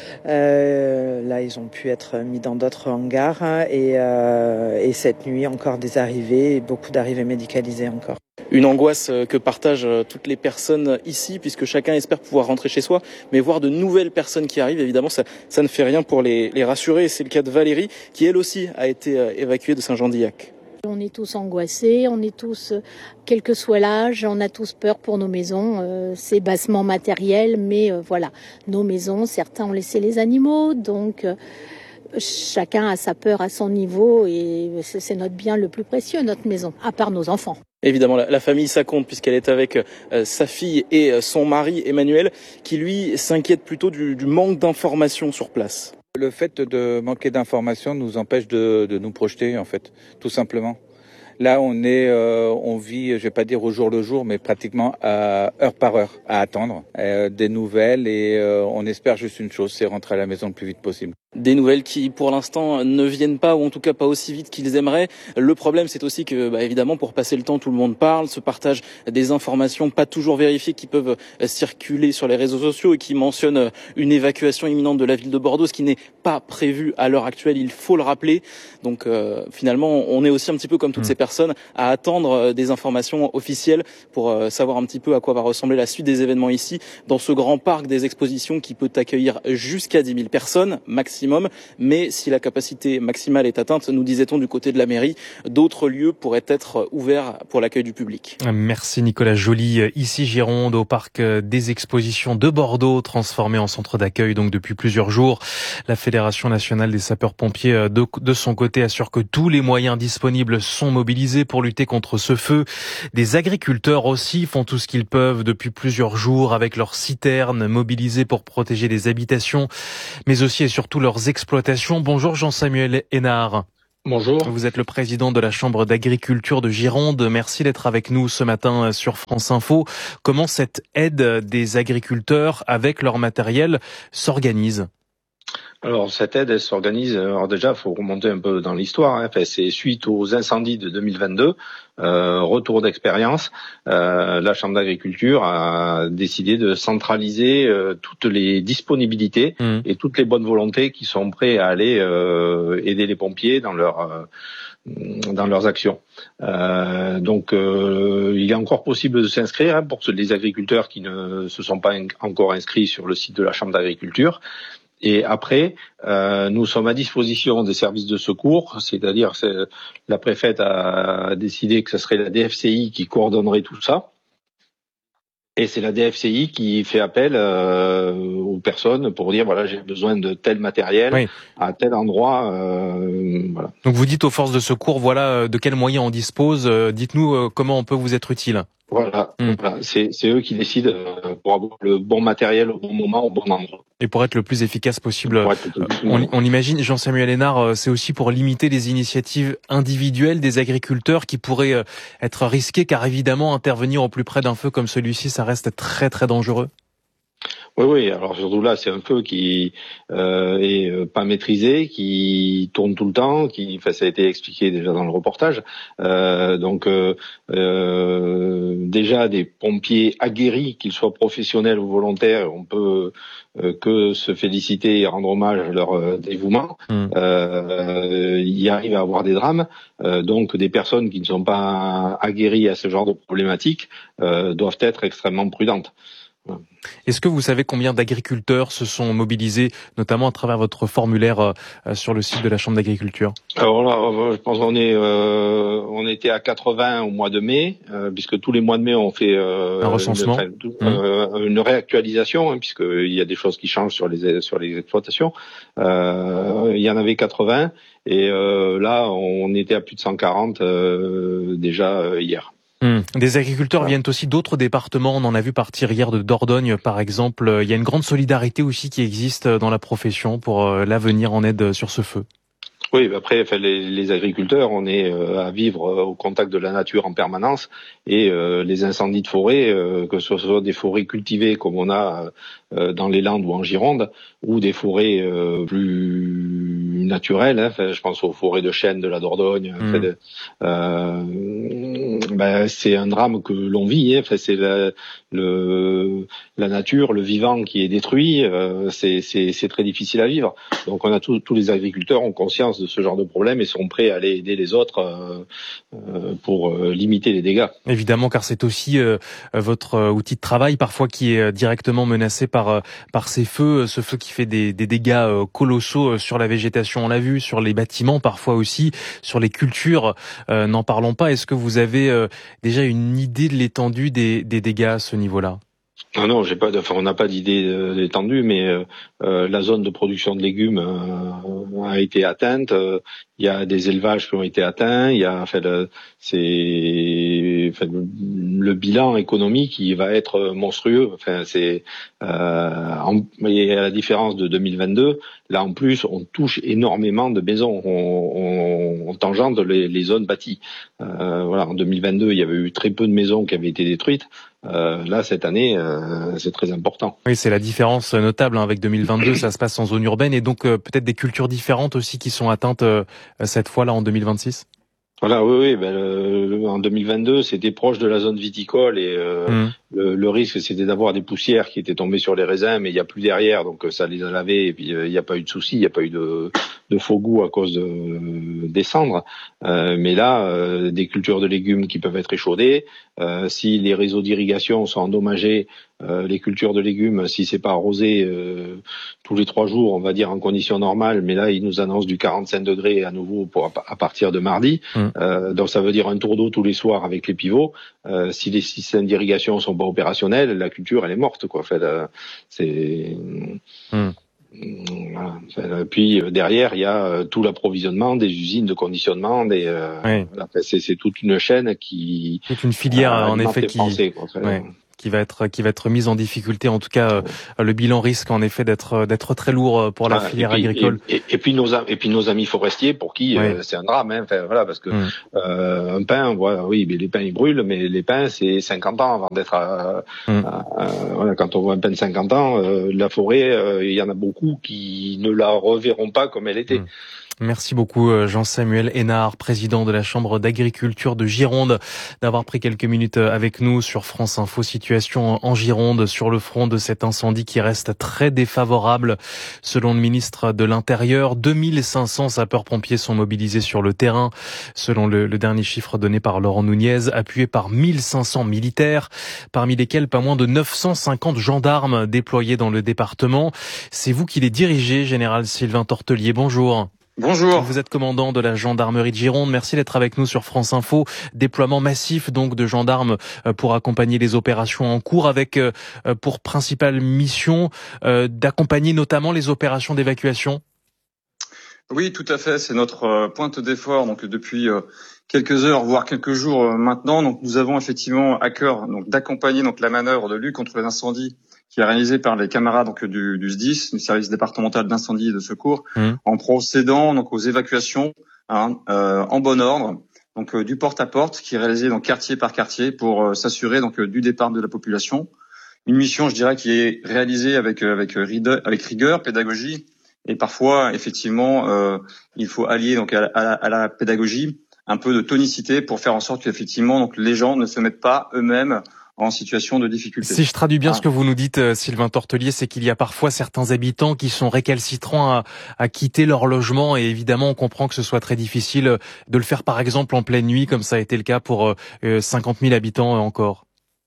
Euh, là, ils ont pu être mis dans d'autres hangars, hein, et, euh, et cette nuit, encore des arrivées, et beaucoup d'arrivées médicalisées encore. Une angoisse que partagent toutes les personnes ici, puisque chacun espère pouvoir rentrer chez soi, mais voir de nouvelles personnes qui arrivent, évidemment, ça, ça ne fait rien pour les, les rassurer. Et c'est le cas de Valérie, qui elle aussi a été évacuée de Saint-Jean-d'Illac. On est tous angoissés, on est tous, quel que soit l'âge, on a tous peur pour nos maisons. Euh, c'est bassement matériel, mais euh, voilà, nos maisons, certains ont laissé les animaux, donc euh, chacun a sa peur à son niveau, et c'est notre bien le plus précieux, notre maison, à part nos enfants. Évidemment, la, la famille, ça compte, puisqu'elle est avec euh, sa fille et euh, son mari, Emmanuel, qui lui s'inquiète plutôt du, du manque d'informations sur place. Le fait de manquer d'informations nous empêche de, de nous projeter, en fait, tout simplement. Là, on est, euh, on vit, je vais pas dire au jour le jour, mais pratiquement à heure par heure à attendre euh, des nouvelles et euh, on espère juste une chose, c'est rentrer à la maison le plus vite possible. Des nouvelles qui, pour l'instant, ne viennent pas, ou en tout cas pas aussi vite qu'ils aimeraient. Le problème, c'est aussi que, bah, évidemment, pour passer le temps, tout le monde parle, se partage des informations pas toujours vérifiées qui peuvent circuler sur les réseaux sociaux et qui mentionnent une évacuation imminente de la ville de Bordeaux, ce qui n'est pas prévu à l'heure actuelle, il faut le rappeler. Donc, euh, finalement, on est aussi un petit peu comme toutes mmh. ces personnes à attendre des informations officielles pour euh, savoir un petit peu à quoi va ressembler la suite des événements ici, dans ce grand parc des expositions qui peut accueillir jusqu'à dix mille personnes, maximum. Mais si la capacité maximale est atteinte, nous disait-on du côté de la mairie, d'autres lieux pourraient être ouverts pour l'accueil du public. Merci Nicolas Joly. Ici Gironde, au parc des expositions de Bordeaux, transformé en centre d'accueil donc depuis plusieurs jours. La Fédération nationale des sapeurs-pompiers de, de son côté assure que tous les moyens disponibles sont mobilisés pour lutter contre ce feu. Des agriculteurs aussi font tout ce qu'ils peuvent depuis plusieurs jours avec leurs citernes mobilisées pour protéger les habitations, mais aussi et surtout leurs exploitations. Bonjour Jean-Samuel Hénard. Bonjour. Vous êtes le président de la Chambre d'agriculture de Gironde. Merci d'être avec nous ce matin sur France Info. Comment cette aide des agriculteurs avec leur matériel s'organise ? Alors cette aide, elle s'organise. Alors déjà, il faut remonter un peu dans l'histoire. Hein. Enfin, c'est suite aux incendies de deux mille vingt-deux, euh, retour d'expérience. Euh, la Chambre d'agriculture a décidé de centraliser euh, toutes les disponibilités mmh. et toutes les bonnes volontés qui sont prêts à aller euh, aider les pompiers dans leur euh, dans leurs actions. Euh, donc, euh, il est encore possible de s'inscrire hein, pour les agriculteurs qui ne se sont pas in- encore inscrits sur le site de la Chambre d'agriculture. Et après, euh, nous sommes à disposition des services de secours, c'est-à-dire c'est, la préfète a décidé que ce serait la D F C I qui coordonnerait tout ça. Et c'est la D F C I qui fait appel euh, aux personnes pour dire voilà j'ai besoin de tel matériel oui. à tel endroit. Euh, voilà. Donc vous dites aux forces de secours voilà de quels moyens on dispose. Euh, dites-nous euh, comment on peut vous être utile. Voilà, mmh. voilà. C'est, c'est eux qui décident pour avoir le bon matériel au bon moment, au bon endroit. Et pour être le plus efficace possible, on, on l'imagine, Jean-Samuel Hénard, c'est aussi pour limiter les initiatives individuelles des agriculteurs qui pourraient être risquées, car évidemment, intervenir au plus près d'un feu comme celui-ci, ça reste très très dangereux. Oui, oui. Alors surtout là, c'est un feu qui euh, est pas maîtrisé, qui tourne tout le temps, qui, enfin, ça a été expliqué déjà dans le reportage. Euh, donc euh, euh, déjà des pompiers aguerris, qu'ils soient professionnels ou volontaires, on peut euh, que se féliciter et rendre hommage à leur euh, dévouement. Mmh. Euh, il arrive à avoir des drames. Euh, donc des personnes qui ne sont pas aguerries à ce genre de problématiques euh, doivent être extrêmement prudentes. Est-ce que vous savez combien d'agriculteurs se sont mobilisés, notamment à travers votre formulaire euh, sur le site de la Chambre d'agriculture ? Alors là, je pense qu'on est, euh, on était à quatre-vingts au mois de mai, euh, puisque tous les mois de mai on fait euh, un recensement, une, euh, une réactualisation, hein, puisqu'il y a des choses qui changent sur les sur les exploitations. Euh, il y en avait quatre-vingts et euh, là on était à plus de cent quarante euh, déjà euh, hier. Mmh. Des agriculteurs viennent aussi d'autres départements. On en a vu partir hier de Dordogne, par exemple. Il y a une grande solidarité aussi qui existe dans la profession pour l'avenir en aide sur ce feu. Oui, après, enfin, les, les agriculteurs, on est euh, à vivre euh, au contact de la nature en permanence et euh, les incendies de forêt, euh, que ce soit des forêts cultivées comme on a euh, dans les Landes ou en Gironde, ou des forêts euh, plus naturelles, hein, enfin, je pense aux forêts de chênes de la Dordogne, mmh. enfin, de, euh, ben, c'est un drame que l'on vit, hein, enfin, c'est la, le, la nature, le vivant qui est détruit, euh, c'est, c'est, c'est très difficile à vivre. Donc on a tous, tous les agriculteurs ont conscience de ce genre de problème et sont prêts à aller aider les autres euh, euh, pour euh, limiter les dégâts. Évidemment, car c'est aussi euh, votre euh, outil de travail parfois qui est directement menacé par euh, par ces feux, ce feu qui fait des, des dégâts euh, colossaux sur la végétation, on l'a vu, sur les bâtiments parfois aussi, sur les cultures. Euh, n'en parlons pas. Est-ce que vous avez euh, déjà une idée de l'étendue des, des dégâts à ce niveau-là ? Non, non, j'ai pas. De, enfin, on n'a pas d'idée euh, étendue, mais euh, euh, la zone de production de légumes euh, a été atteinte. Il euh, y a des élevages qui ont été atteints. Il y a, enfin, le, c'est, enfin, le, le bilan économique, il va être monstrueux. Enfin, c'est, euh, en, et à la différence de deux mille vingt-deux, là en plus, on touche énormément de maisons. On, on, on tangente les, les zones bâties. Euh, voilà, en deux mille vingt-deux, il y avait eu très peu de maisons qui avaient été détruites. Euh, là, cette année, euh, c'est très important. Oui, c'est la différence notable hein, avec deux mille vingt-deux, ça se passe en zone urbaine et donc euh, peut-être des cultures différentes aussi qui sont atteintes euh, cette fois-là en deux mille vingt-six. Voilà, oui, oui. Ben, le, en deux mille vingt-deux, c'était proche de la zone viticole et euh, mmh. le, le risque, c'était d'avoir des poussières qui étaient tombées sur les raisins, mais il n'y a plus derrière, donc ça les a lavés et puis il euh, n'y a pas eu de souci, il n'y a pas eu de, de faux goût à cause de, euh, des cendres. Euh, mais là, euh, des cultures de légumes qui peuvent être échaudées, euh, si les réseaux d'irrigation sont endommagés, euh, les cultures de légumes, si c'est pas arrosé euh, tous les trois jours, on va dire en conditions normales, mais là, ils nous annoncent du quarante-cinq degrés à nouveau pour à partir de mardi. Mmh. Euh, donc ça veut dire un tour d'eau tous les soirs avec les pivots. Euh, si les systèmes d'irrigation sont pas opérationnels, la culture elle est morte quoi. En fait, euh, c'est mmh. Voilà. Enfin, puis derrière il y a euh, tout l'approvisionnement des usines de conditionnement, des. Euh, oui. Voilà. Enfin, c'est, c'est toute une chaîne qui. Toute une filière euh, en effet qui. Français, quoi, enfin, ouais. qui va être qui va être mise en difficulté. En tout cas, euh, le bilan risque en effet d'être d'être très lourd pour la ah, filière et puis, agricole. Et, et, et puis nos et puis nos amis forestiers pour qui oui. euh, c'est un drame. Hein. Enfin, voilà, parce que mmh. euh, un pin, voilà, oui, mais les pins ils brûlent, mais les pins c'est cinquante ans avant d'être. À, mmh. à, à, voilà, quand on voit un pin de cinquante ans, euh, la forêt, euh, il y en a beaucoup qui ne la reverront pas comme elle était. Mmh. Merci beaucoup Jean-Samuel Hénard, président de la Chambre d'agriculture de Gironde, d'avoir pris quelques minutes avec nous sur France Info. Situation en Gironde sur le front de cet incendie qui reste très défavorable. Selon le ministre de l'Intérieur, deux mille cinq cents sapeurs-pompiers sont mobilisés sur le terrain. Selon le, le dernier chiffre donné par Laurent Nunez, appuyé par mille cinq cents militaires, parmi lesquels pas moins de neuf cent cinquante gendarmes déployés dans le département. C'est vous qui les dirigez, général Sylvain Tortelier. Bonjour. Bonjour. Vous êtes commandant de la gendarmerie de Gironde. Merci d'être avec nous sur France Info. Déploiement massif donc de gendarmes pour accompagner les opérations en cours avec pour principale mission d'accompagner notamment les opérations d'évacuation. Oui, tout à fait. C'est notre pointe d'effort donc depuis quelques heures, voire quelques jours maintenant. Donc nous avons effectivement à cœur donc d'accompagner donc la manœuvre de lutte contre les incendies qui est réalisé par les camarades donc du, du S D I S, du service départemental d'incendie et de secours, mmh. en procédant donc aux évacuations hein, euh, en bon ordre, donc euh, du porte-à-porte qui est réalisé donc quartier par quartier pour euh, s'assurer donc euh, du départ de la population. Une mission, je dirais, qui est réalisée avec euh, avec rigueur, avec rigueur, pédagogie et parfois effectivement euh, il faut allier donc à la, à la, à la pédagogie un peu de tonicité pour faire en sorte qu'effectivement donc les gens ne se mettent pas eux-mêmes en situation de difficulté. Si je traduis bien ah. ce que vous nous dites, Sylvain Tortelier, c'est qu'il y a parfois certains habitants qui sont récalcitrants à, à quitter leur logement et évidemment on comprend que ce soit très difficile de le faire par exemple en pleine nuit comme ça a été le cas pour euh, cinquante mille habitants encore.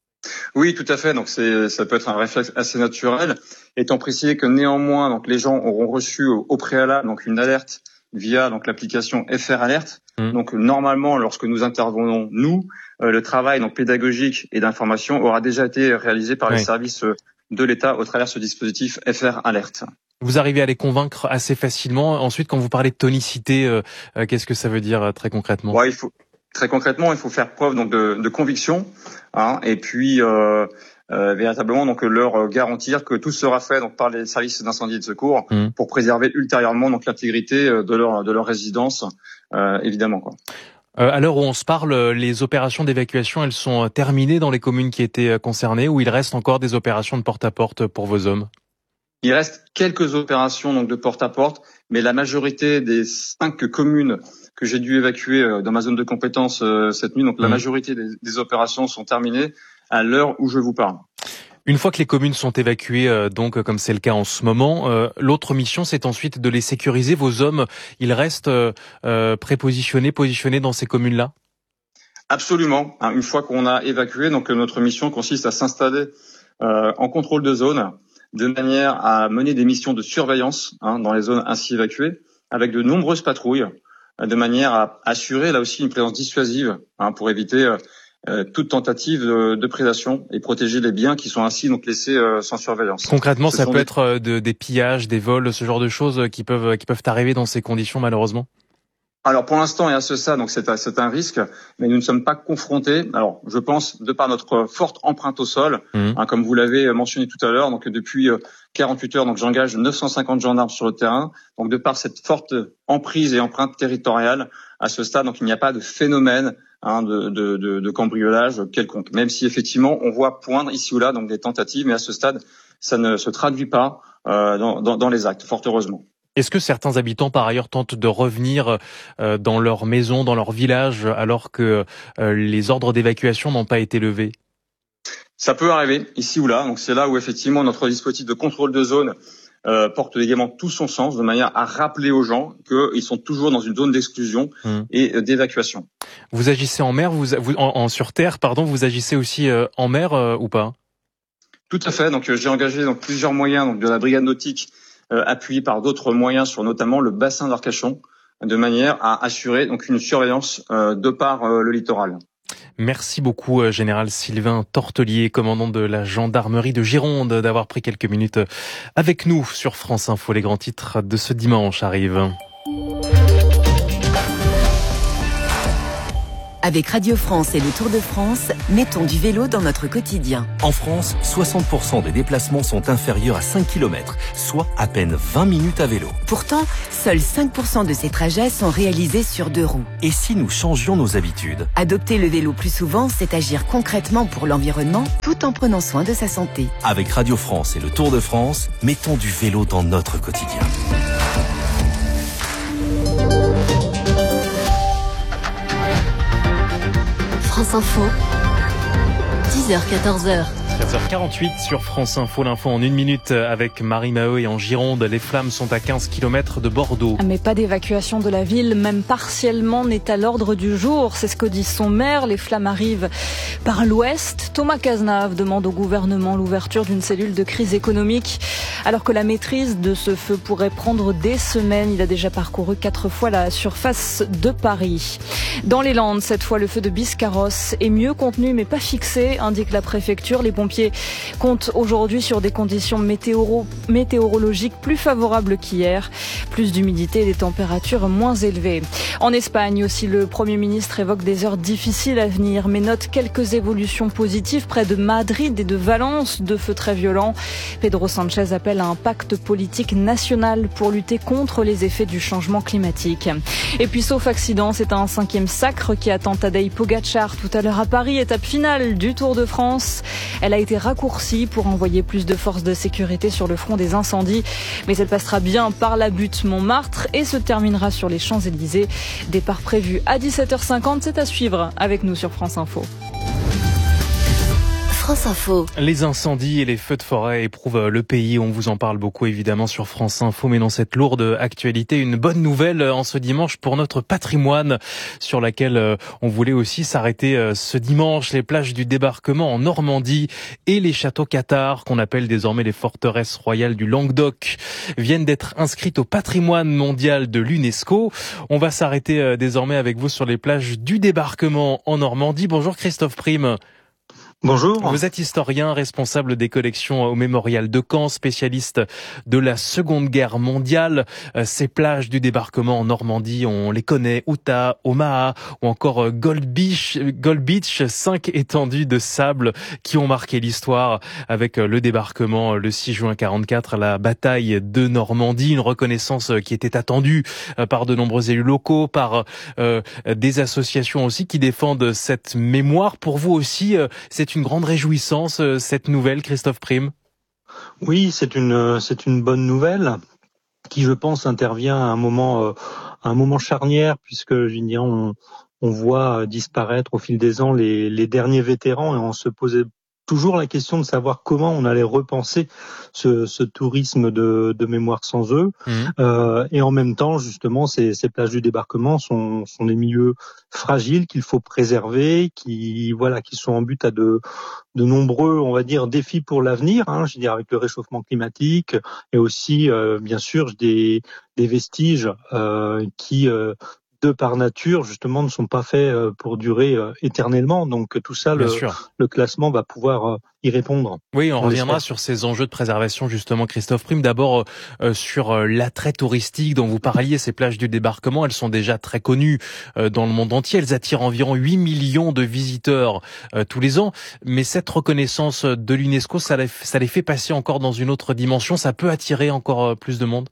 Oui, tout à fait. Donc c'est, ça peut être un réflexe assez naturel, étant précisé que néanmoins donc les gens auront reçu au, au préalable donc une alerte via donc l'application F R Alert. Mmh. Donc normalement, lorsque nous intervenons nous, euh, le travail donc pédagogique et d'information aura déjà été réalisé par oui. les services de l'État au travers de ce dispositif F R Alert. Vous arrivez à les convaincre assez facilement. Ensuite, quand vous parlez de tonicité, euh, euh, qu'est-ce que ça veut dire euh, très concrètement ? Ouais, il faut très concrètement, il faut faire preuve donc de, de conviction, hein, et puis euh, Euh, véritablement donc leur garantir que tout sera fait donc par les services d'incendie et de secours mmh. pour préserver ultérieurement donc l'intégrité de leur de leur résidence euh, évidemment quoi. Euh, à l'heure où on se parle, les opérations d'évacuation elles sont terminées dans les communes qui étaient concernées ou il reste encore des opérations de porte-à-porte pour vos hommes ? Il reste quelques opérations donc de porte-à-porte, mais la majorité des cinq communes que j'ai dû évacuer dans ma zone de compétence euh, cette nuit, donc mmh. la majorité des, des opérations sont terminées à l'heure où je vous parle. Une fois que les communes sont évacuées, euh, donc comme c'est le cas en ce moment, euh, l'autre mission c'est ensuite de les sécuriser. Vos hommes, ils restent euh, euh, prépositionnés, positionnés dans ces communes-là ? Absolument. Une fois qu'on a évacué, donc notre mission consiste à s'installer euh, en contrôle de zone, de manière à mener des missions de surveillance hein, dans les zones ainsi évacuées, avec de nombreuses patrouilles, de manière à assurer là aussi une présence dissuasive hein, pour éviter euh, euh, toute tentative de, de prédation et protéger les biens qui sont ainsi donc laissés euh, sans surveillance. Concrètement, ce ça peut des... être de, des pillages, des vols, ce genre de choses qui peuvent qui peuvent arriver dans ces conditions malheureusement. Alors pour l'instant et à ce stade, donc c'est un, c'est un risque, mais nous ne sommes pas confrontés. Alors je pense de par notre forte empreinte au sol, mmh. hein, comme vous l'avez mentionné tout à l'heure, donc depuis quarante-huit heures, donc j'engage neuf cent cinquante gendarmes sur le terrain. Donc de par cette forte emprise et empreinte territoriale, à ce stade, donc il n'y a pas de phénomène hein, de, de, de, de cambriolage quelconque. Même si effectivement on voit poindre ici ou là donc des tentatives, mais à ce stade ça ne se traduit pas euh, dans, dans, dans les actes, fort heureusement. Est-ce que certains habitants, par ailleurs, tentent de revenir euh, dans leur maison, dans leur village, alors que euh, les ordres d'évacuation n'ont pas été levés ? Ça peut arriver, ici ou là. Donc c'est là où, effectivement, notre dispositif de contrôle de zone euh, porte également tout son sens, de manière à rappeler aux gens qu'ils sont toujours dans une zone d'exclusion mmh. et euh, d'évacuation. Vous agissez en mer, vous, vous en, en sur terre, pardon, vous agissez aussi euh, en mer euh, ou pas ? Tout à fait. Donc euh, j'ai engagé donc plusieurs moyens donc de la brigade nautique, Euh, appuyé par d'autres moyens sur notamment le bassin d'Arcachon, de manière à assurer donc une surveillance euh, de par euh, le littoral. Merci beaucoup, euh, Général Sylvain Tortelier, commandant de la gendarmerie de Gironde, d'avoir pris quelques minutes avec nous sur France Info. Les grands titres de ce dimanche arrivent. Avec Radio France et le Tour de France, mettons du vélo dans notre quotidien. En France, soixante pour cent des déplacements sont inférieurs à cinq kilomètres, soit à peine vingt minutes à vélo. Pourtant, seuls cinq pour cent de ces trajets sont réalisés sur deux roues. Et si nous changions nos habitudes ? Adopter le vélo plus souvent, c'est agir concrètement pour l'environnement, tout en prenant soin de sa santé. Avec Radio France et le Tour de France, mettons du vélo dans notre quotidien. France Info, dix heures quatorze heures. quinze heures quarante-huit sur France Info, l'info en une minute avec Marie Maheu et en Gironde. Les flammes sont à quinze kilomètres de Bordeaux. Mais pas d'évacuation de la ville, même partiellement, n'est à l'ordre du jour. C'est ce que dit son maire. Les flammes arrivent par l'ouest. Thomas Cazenave demande au gouvernement l'ouverture d'une cellule de crise économique. Alors que la maîtrise de ce feu pourrait prendre des semaines, il a déjà parcouru quatre fois la surface de Paris. Dans les Landes, cette fois, le feu de Biscarrosse est mieux contenu mais pas fixé, indique la préfecture. Les pompiers comptent aujourd'hui sur des conditions météoro- météorologiques plus favorables qu'hier. Plus d'humidité et des températures moins élevées. En Espagne aussi, le Premier ministre évoque des heures difficiles à venir, mais note quelques évolutions positives près de Madrid et de Valence, deux feux très violents. Pedro Sánchez appelle à un pacte politique national pour lutter contre les effets du changement climatique. Et puis, sauf accident, c'est un cinquième sacre qui attend Tadej Pogačar tout à l'heure à Paris, étape finale du Tour de France. Elle a été raccourcie pour envoyer plus de forces de sécurité sur le front des incendies. Mais elle passera bien par la butte Montmartre et se terminera sur les Champs-Élysées. Départ prévu à dix-sept heures cinquante, c'est à suivre avec nous sur France Info. France Info. Les incendies et les feux de forêt éprouvent le pays. On vous en parle beaucoup évidemment sur France Info, mais dans cette lourde actualité, une bonne nouvelle en ce dimanche pour notre patrimoine, sur laquelle on voulait aussi s'arrêter ce dimanche. Les plages du débarquement en Normandie et les châteaux cathares, qu'on appelle désormais les forteresses royales du Languedoc, viennent d'être inscrites au patrimoine mondial de l'UNESCO. On va s'arrêter désormais avec vous sur les plages du débarquement en Normandie. Bonjour Christophe Prime. Bonjour. Vous êtes historien, responsable des collections au Mémorial de Caen, spécialiste de la Seconde Guerre mondiale. Ces plages du débarquement en Normandie, on les connaît, Outa, Omaha ou encore Gold Beach, Gold Beach, cinq étendues de sable qui ont marqué l'histoire avec le débarquement le six juin quarante-quatre, la bataille de Normandie, une reconnaissance qui était attendue par de nombreux élus locaux, par euh, des associations aussi qui défendent cette mémoire. Pour vous aussi, c'est une grande réjouissance, cette nouvelle, Christophe Prime? Oui, c'est une, c'est une bonne nouvelle qui, je pense, intervient à un moment, euh, à un moment charnière, puisque, je veux dire, on, on voit disparaître au fil des ans les, les derniers vétérans et on se posait toujours la question de savoir comment on allait repenser ce, ce tourisme de, de mémoire sans eux. Mmh. Euh, et en même temps, justement, ces, ces plages du débarquement sont, sont des milieux fragiles qu'il faut préserver, qui, voilà, qui sont en but à de, de nombreux, on va dire, défis pour l'avenir, hein, je veux dire, avec le réchauffement climatique et aussi, euh, bien sûr, des, des vestiges euh, qui... Euh, de par nature, justement, ne sont pas faits pour durer éternellement. Donc tout ça, le, le classement va pouvoir y répondre. Oui, on, on reviendra l'espère. sur ces enjeux de préservation, justement, Christophe Prime. D'abord, euh, sur euh, l'attrait touristique dont vous parliez, ces plages du débarquement, elles sont déjà très connues euh, dans le monde entier. Elles attirent environ huit millions de visiteurs euh, tous les ans. Mais cette reconnaissance de l'UNESCO, ça les, ça les fait passer encore dans une autre dimension. Ça peut attirer encore euh, plus de monde.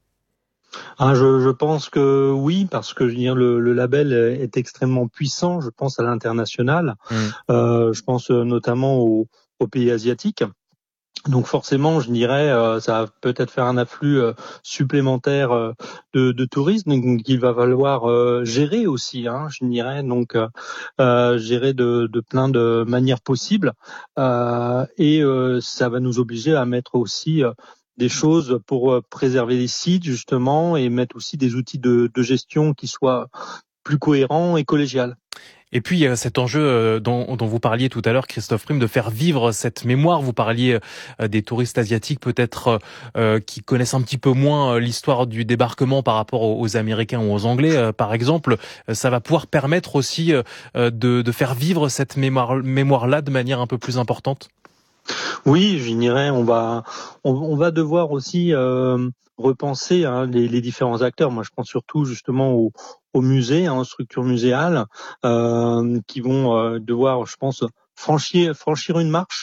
Ah, je, je pense que oui, parce que je veux dire, le, le label est extrêmement puissant. Je pense à l'international. Mmh. Euh, je pense notamment aux, aux pays asiatiques. Donc forcément, je dirais, euh, ça va peut-être faire un afflux euh, supplémentaire euh, de, de touristes, donc il va falloir euh, gérer aussi, hein, je dirais, donc euh, gérer de, de plein de manières possibles, euh, et euh, ça va nous obliger à mettre aussi euh, des choses pour préserver les sites justement et mettre aussi des outils de, de gestion qui soient plus cohérents et collégiales. Et puis cet enjeu dont, dont vous parliez tout à l'heure, Christophe Prime, de faire vivre cette mémoire. Vous parliez des touristes asiatiques peut-être euh, qui connaissent un petit peu moins l'histoire du débarquement par rapport aux Américains ou aux Anglais, par exemple. Ça va pouvoir permettre aussi de, de faire vivre cette mémoire, mémoire-là de manière un peu plus importante. Oui, je dirais, on va, on, on va devoir aussi euh, repenser hein, les, les différents acteurs. Moi, je pense surtout justement aux, aux musées, hein, aux structures muséales, euh, qui vont euh, devoir, je pense, franchir, franchir une marche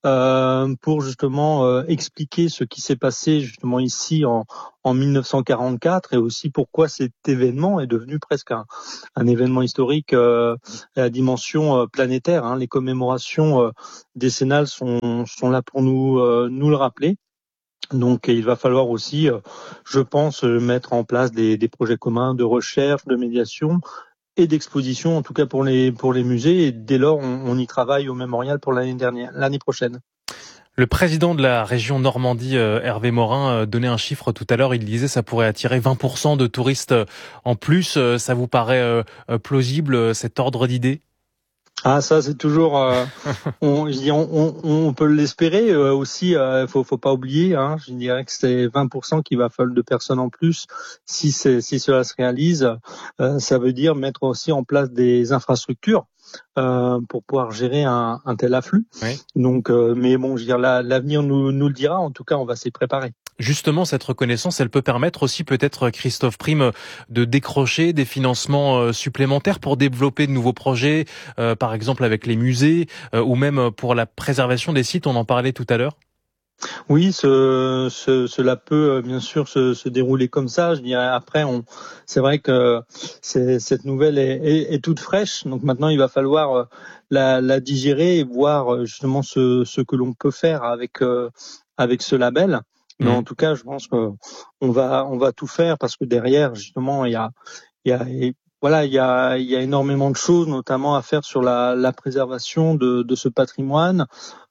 euh, pour justement euh, expliquer ce qui s'est passé justement ici en, en mille neuf cent quarante-quatre et aussi pourquoi cet événement est devenu presque un, un événement historique euh, à dimension euh, planétaire. Hein. Les commémorations euh, décennales sont, sont là pour nous, euh, nous le rappeler. Donc il va falloir aussi, euh, je pense, mettre en place des, des projets communs de recherche, de médiation et d'exposition, en tout cas pour les pour les musées. Et dès lors, on, on y travaille au Mémorial pour l'année dernière, l'année prochaine. Le président de la région Normandie, euh, Hervé Morin, euh, donnait un chiffre tout à l'heure. Il disait que ça pourrait attirer vingt pour cent de touristes en plus. Euh, ça vous paraît euh, plausible, cet ordre d'idée ? Ah, ça c'est toujours, euh, on, je dis, on, on, on peut l'espérer euh, aussi. Il euh, faut, faut pas oublier. Hein, je dirais que c'est vingt pour cent qu'il va falloir de personnes en plus. Si c'est, si cela se réalise, euh, ça veut dire mettre aussi en place des infrastructures euh, pour pouvoir gérer un, un tel afflux. Oui. Donc, euh, mais bon, je veux dire, la, l'avenir nous, nous le dira. En tout cas, on va s'y préparer. Justement, cette reconnaissance, elle peut permettre aussi peut-être, Christophe Prime, de décrocher des financements supplémentaires pour développer de nouveaux projets, euh, par exemple avec les musées, euh, ou même pour la préservation des sites, on en parlait tout à l'heure. Oui, ce, ce, cela peut bien sûr se, se dérouler comme ça. Je dirais après, on, c'est vrai que c'est, cette nouvelle est, est, est toute fraîche, donc maintenant il va falloir la, la digérer et voir justement ce, ce que l'on peut faire avec, euh, avec ce label. Mais mmh. en tout cas, je pense qu'on va, on va tout faire parce que derrière, justement, il y a, il y a, voilà, il y a, il y a énormément de choses, notamment à faire sur la, la préservation de, de ce patrimoine.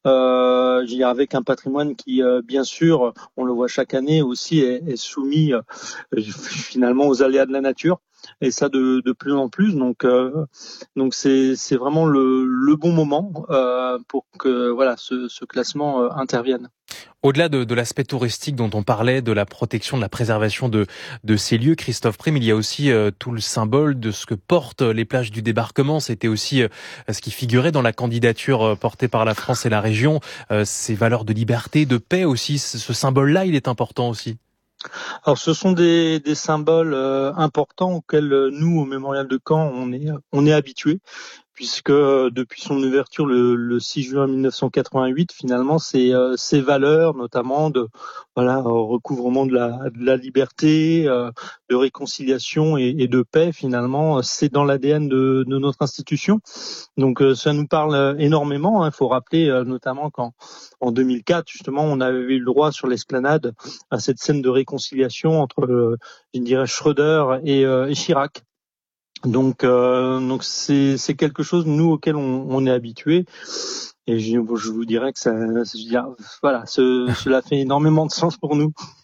Euh, je dirais avec un patrimoine qui, euh, bien sûr, on le voit chaque année aussi, est, est soumis euh, finalement aux aléas de la nature. Et ça de, de plus en plus, donc euh, donc c'est c'est vraiment le, le bon moment euh, pour que voilà ce, ce classement euh, intervienne. Au-delà de, de l'aspect touristique dont on parlait, de la protection, de la préservation de de ces lieux, Christophe Prime, il y a aussi euh, tout le symbole de ce que portent les plages du débarquement. C'était aussi euh, ce qui figurait dans la candidature euh, portée par la France et la région. Euh, ces valeurs de liberté, de paix aussi. Ce symbole-là, il est important aussi. Alors, ce sont des, des symboles euh, importants auxquels euh, nous, au Mémorial de Caen, on est, on est habitués, puisque euh, depuis son ouverture le, le six juin mille neuf cent quatre-vingt-huit, finalement, c'est euh, ces valeurs, notamment de voilà recouvrement de la, de la liberté, euh, de réconciliation et, et de paix, finalement, c'est dans l'A D N de, de notre institution. Donc, euh, ça nous parle énormément. Il hein. faut rappeler, euh, notamment qu'en en deux mille quatre, justement, on avait eu le droit sur l'esplanade à cette scène de réconciliation entre, euh, je dirais, Schröder et, euh, et Chirac. Donc, euh, donc c'est, c'est quelque chose nous auquel on, on est habitué, et je, je vous dirais que ça, je veux dire, voilà, ce, cela fait énormément de sens pour nous.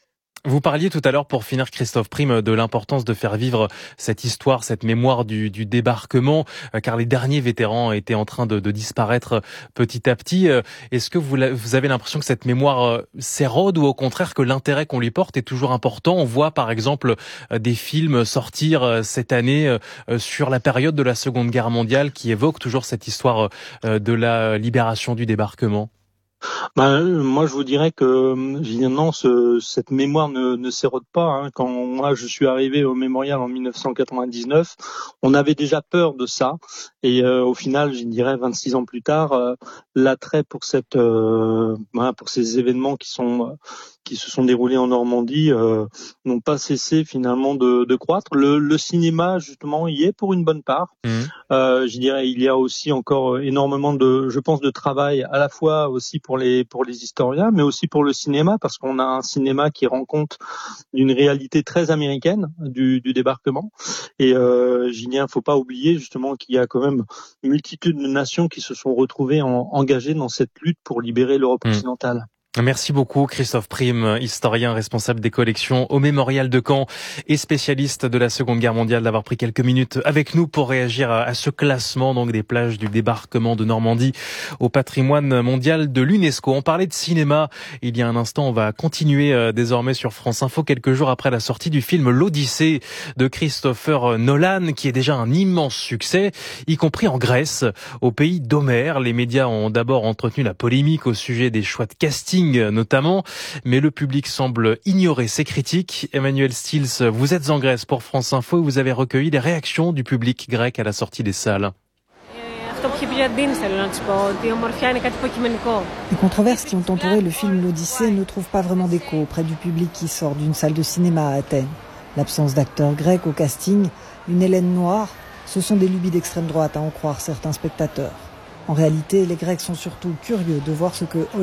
Vous parliez tout à l'heure, pour finir, Christophe Prime, de l'importance de faire vivre cette histoire, cette mémoire du, du débarquement, car les derniers vétérans étaient en train de, de disparaître petit à petit. Est-ce que vous, vous avez l'impression que cette mémoire s'érode, ou au contraire que l'intérêt qu'on lui porte est toujours important? On voit par exemple des films sortir cette année sur la période de la Seconde Guerre mondiale qui évoquent toujours cette histoire de la libération du débarquement. Ben, moi, je vous dirais que non, ce, cette mémoire ne, ne s'érode pas. Hein. Quand moi, je suis arrivé au mémorial en dix-neuf cent quatre-vingt-dix-neuf, on avait déjà peur de ça. Et euh, au final, je dirais vingt-six ans plus tard, euh, l'attrait pour cette, euh, ben, pour ces événements qui sont qui se sont déroulés en Normandie euh, n'ont pas cessé finalement de, de croître. Le, le cinéma, justement, y est pour une bonne part. Mmh. Euh, je dirais, il y a aussi encore énormément de, je pense, de travail à la fois aussi pour les pour les historiens, mais aussi pour le cinéma, parce qu'on a un cinéma qui rend compte d'une réalité très américaine du, du débarquement. Et euh, je dirais, faut pas oublier justement qu'il y a quand même une multitude de nations qui se sont retrouvées en, engagées dans cette lutte pour libérer l'Europe mmh. occidentale. Merci beaucoup Christophe Prime, historien responsable des collections au Mémorial de Caen et spécialiste de la Seconde Guerre mondiale, d'avoir pris quelques minutes avec nous pour réagir à ce classement donc des plages du débarquement de Normandie au patrimoine mondial de l'UNESCO. On parlait de cinéma il y a un instant, on va continuer désormais sur France Info quelques jours après la sortie du film L'Odyssée de Christopher Nolan, qui est déjà un immense succès, y compris en Grèce, au pays d'Homère. Les médias ont d'abord entretenu la polémique au sujet des choix de casting notamment, mais le public semble ignorer ces critiques. Emmanuel Stills, vous êtes en Grèce pour France Info et vous avez recueilli les réactions du public grec à la sortie des salles. Les controverses qui ont entouré le film L'Odyssée ne trouvent pas vraiment d'écho auprès du public qui sort d'une salle de cinéma à Athènes. L'absence d'acteurs grecs au casting, une Hélène noire, ce sont des lubies d'extrême droite à en croire certains spectateurs. En réalité, les Grecs sont surtout curieux de voir ce que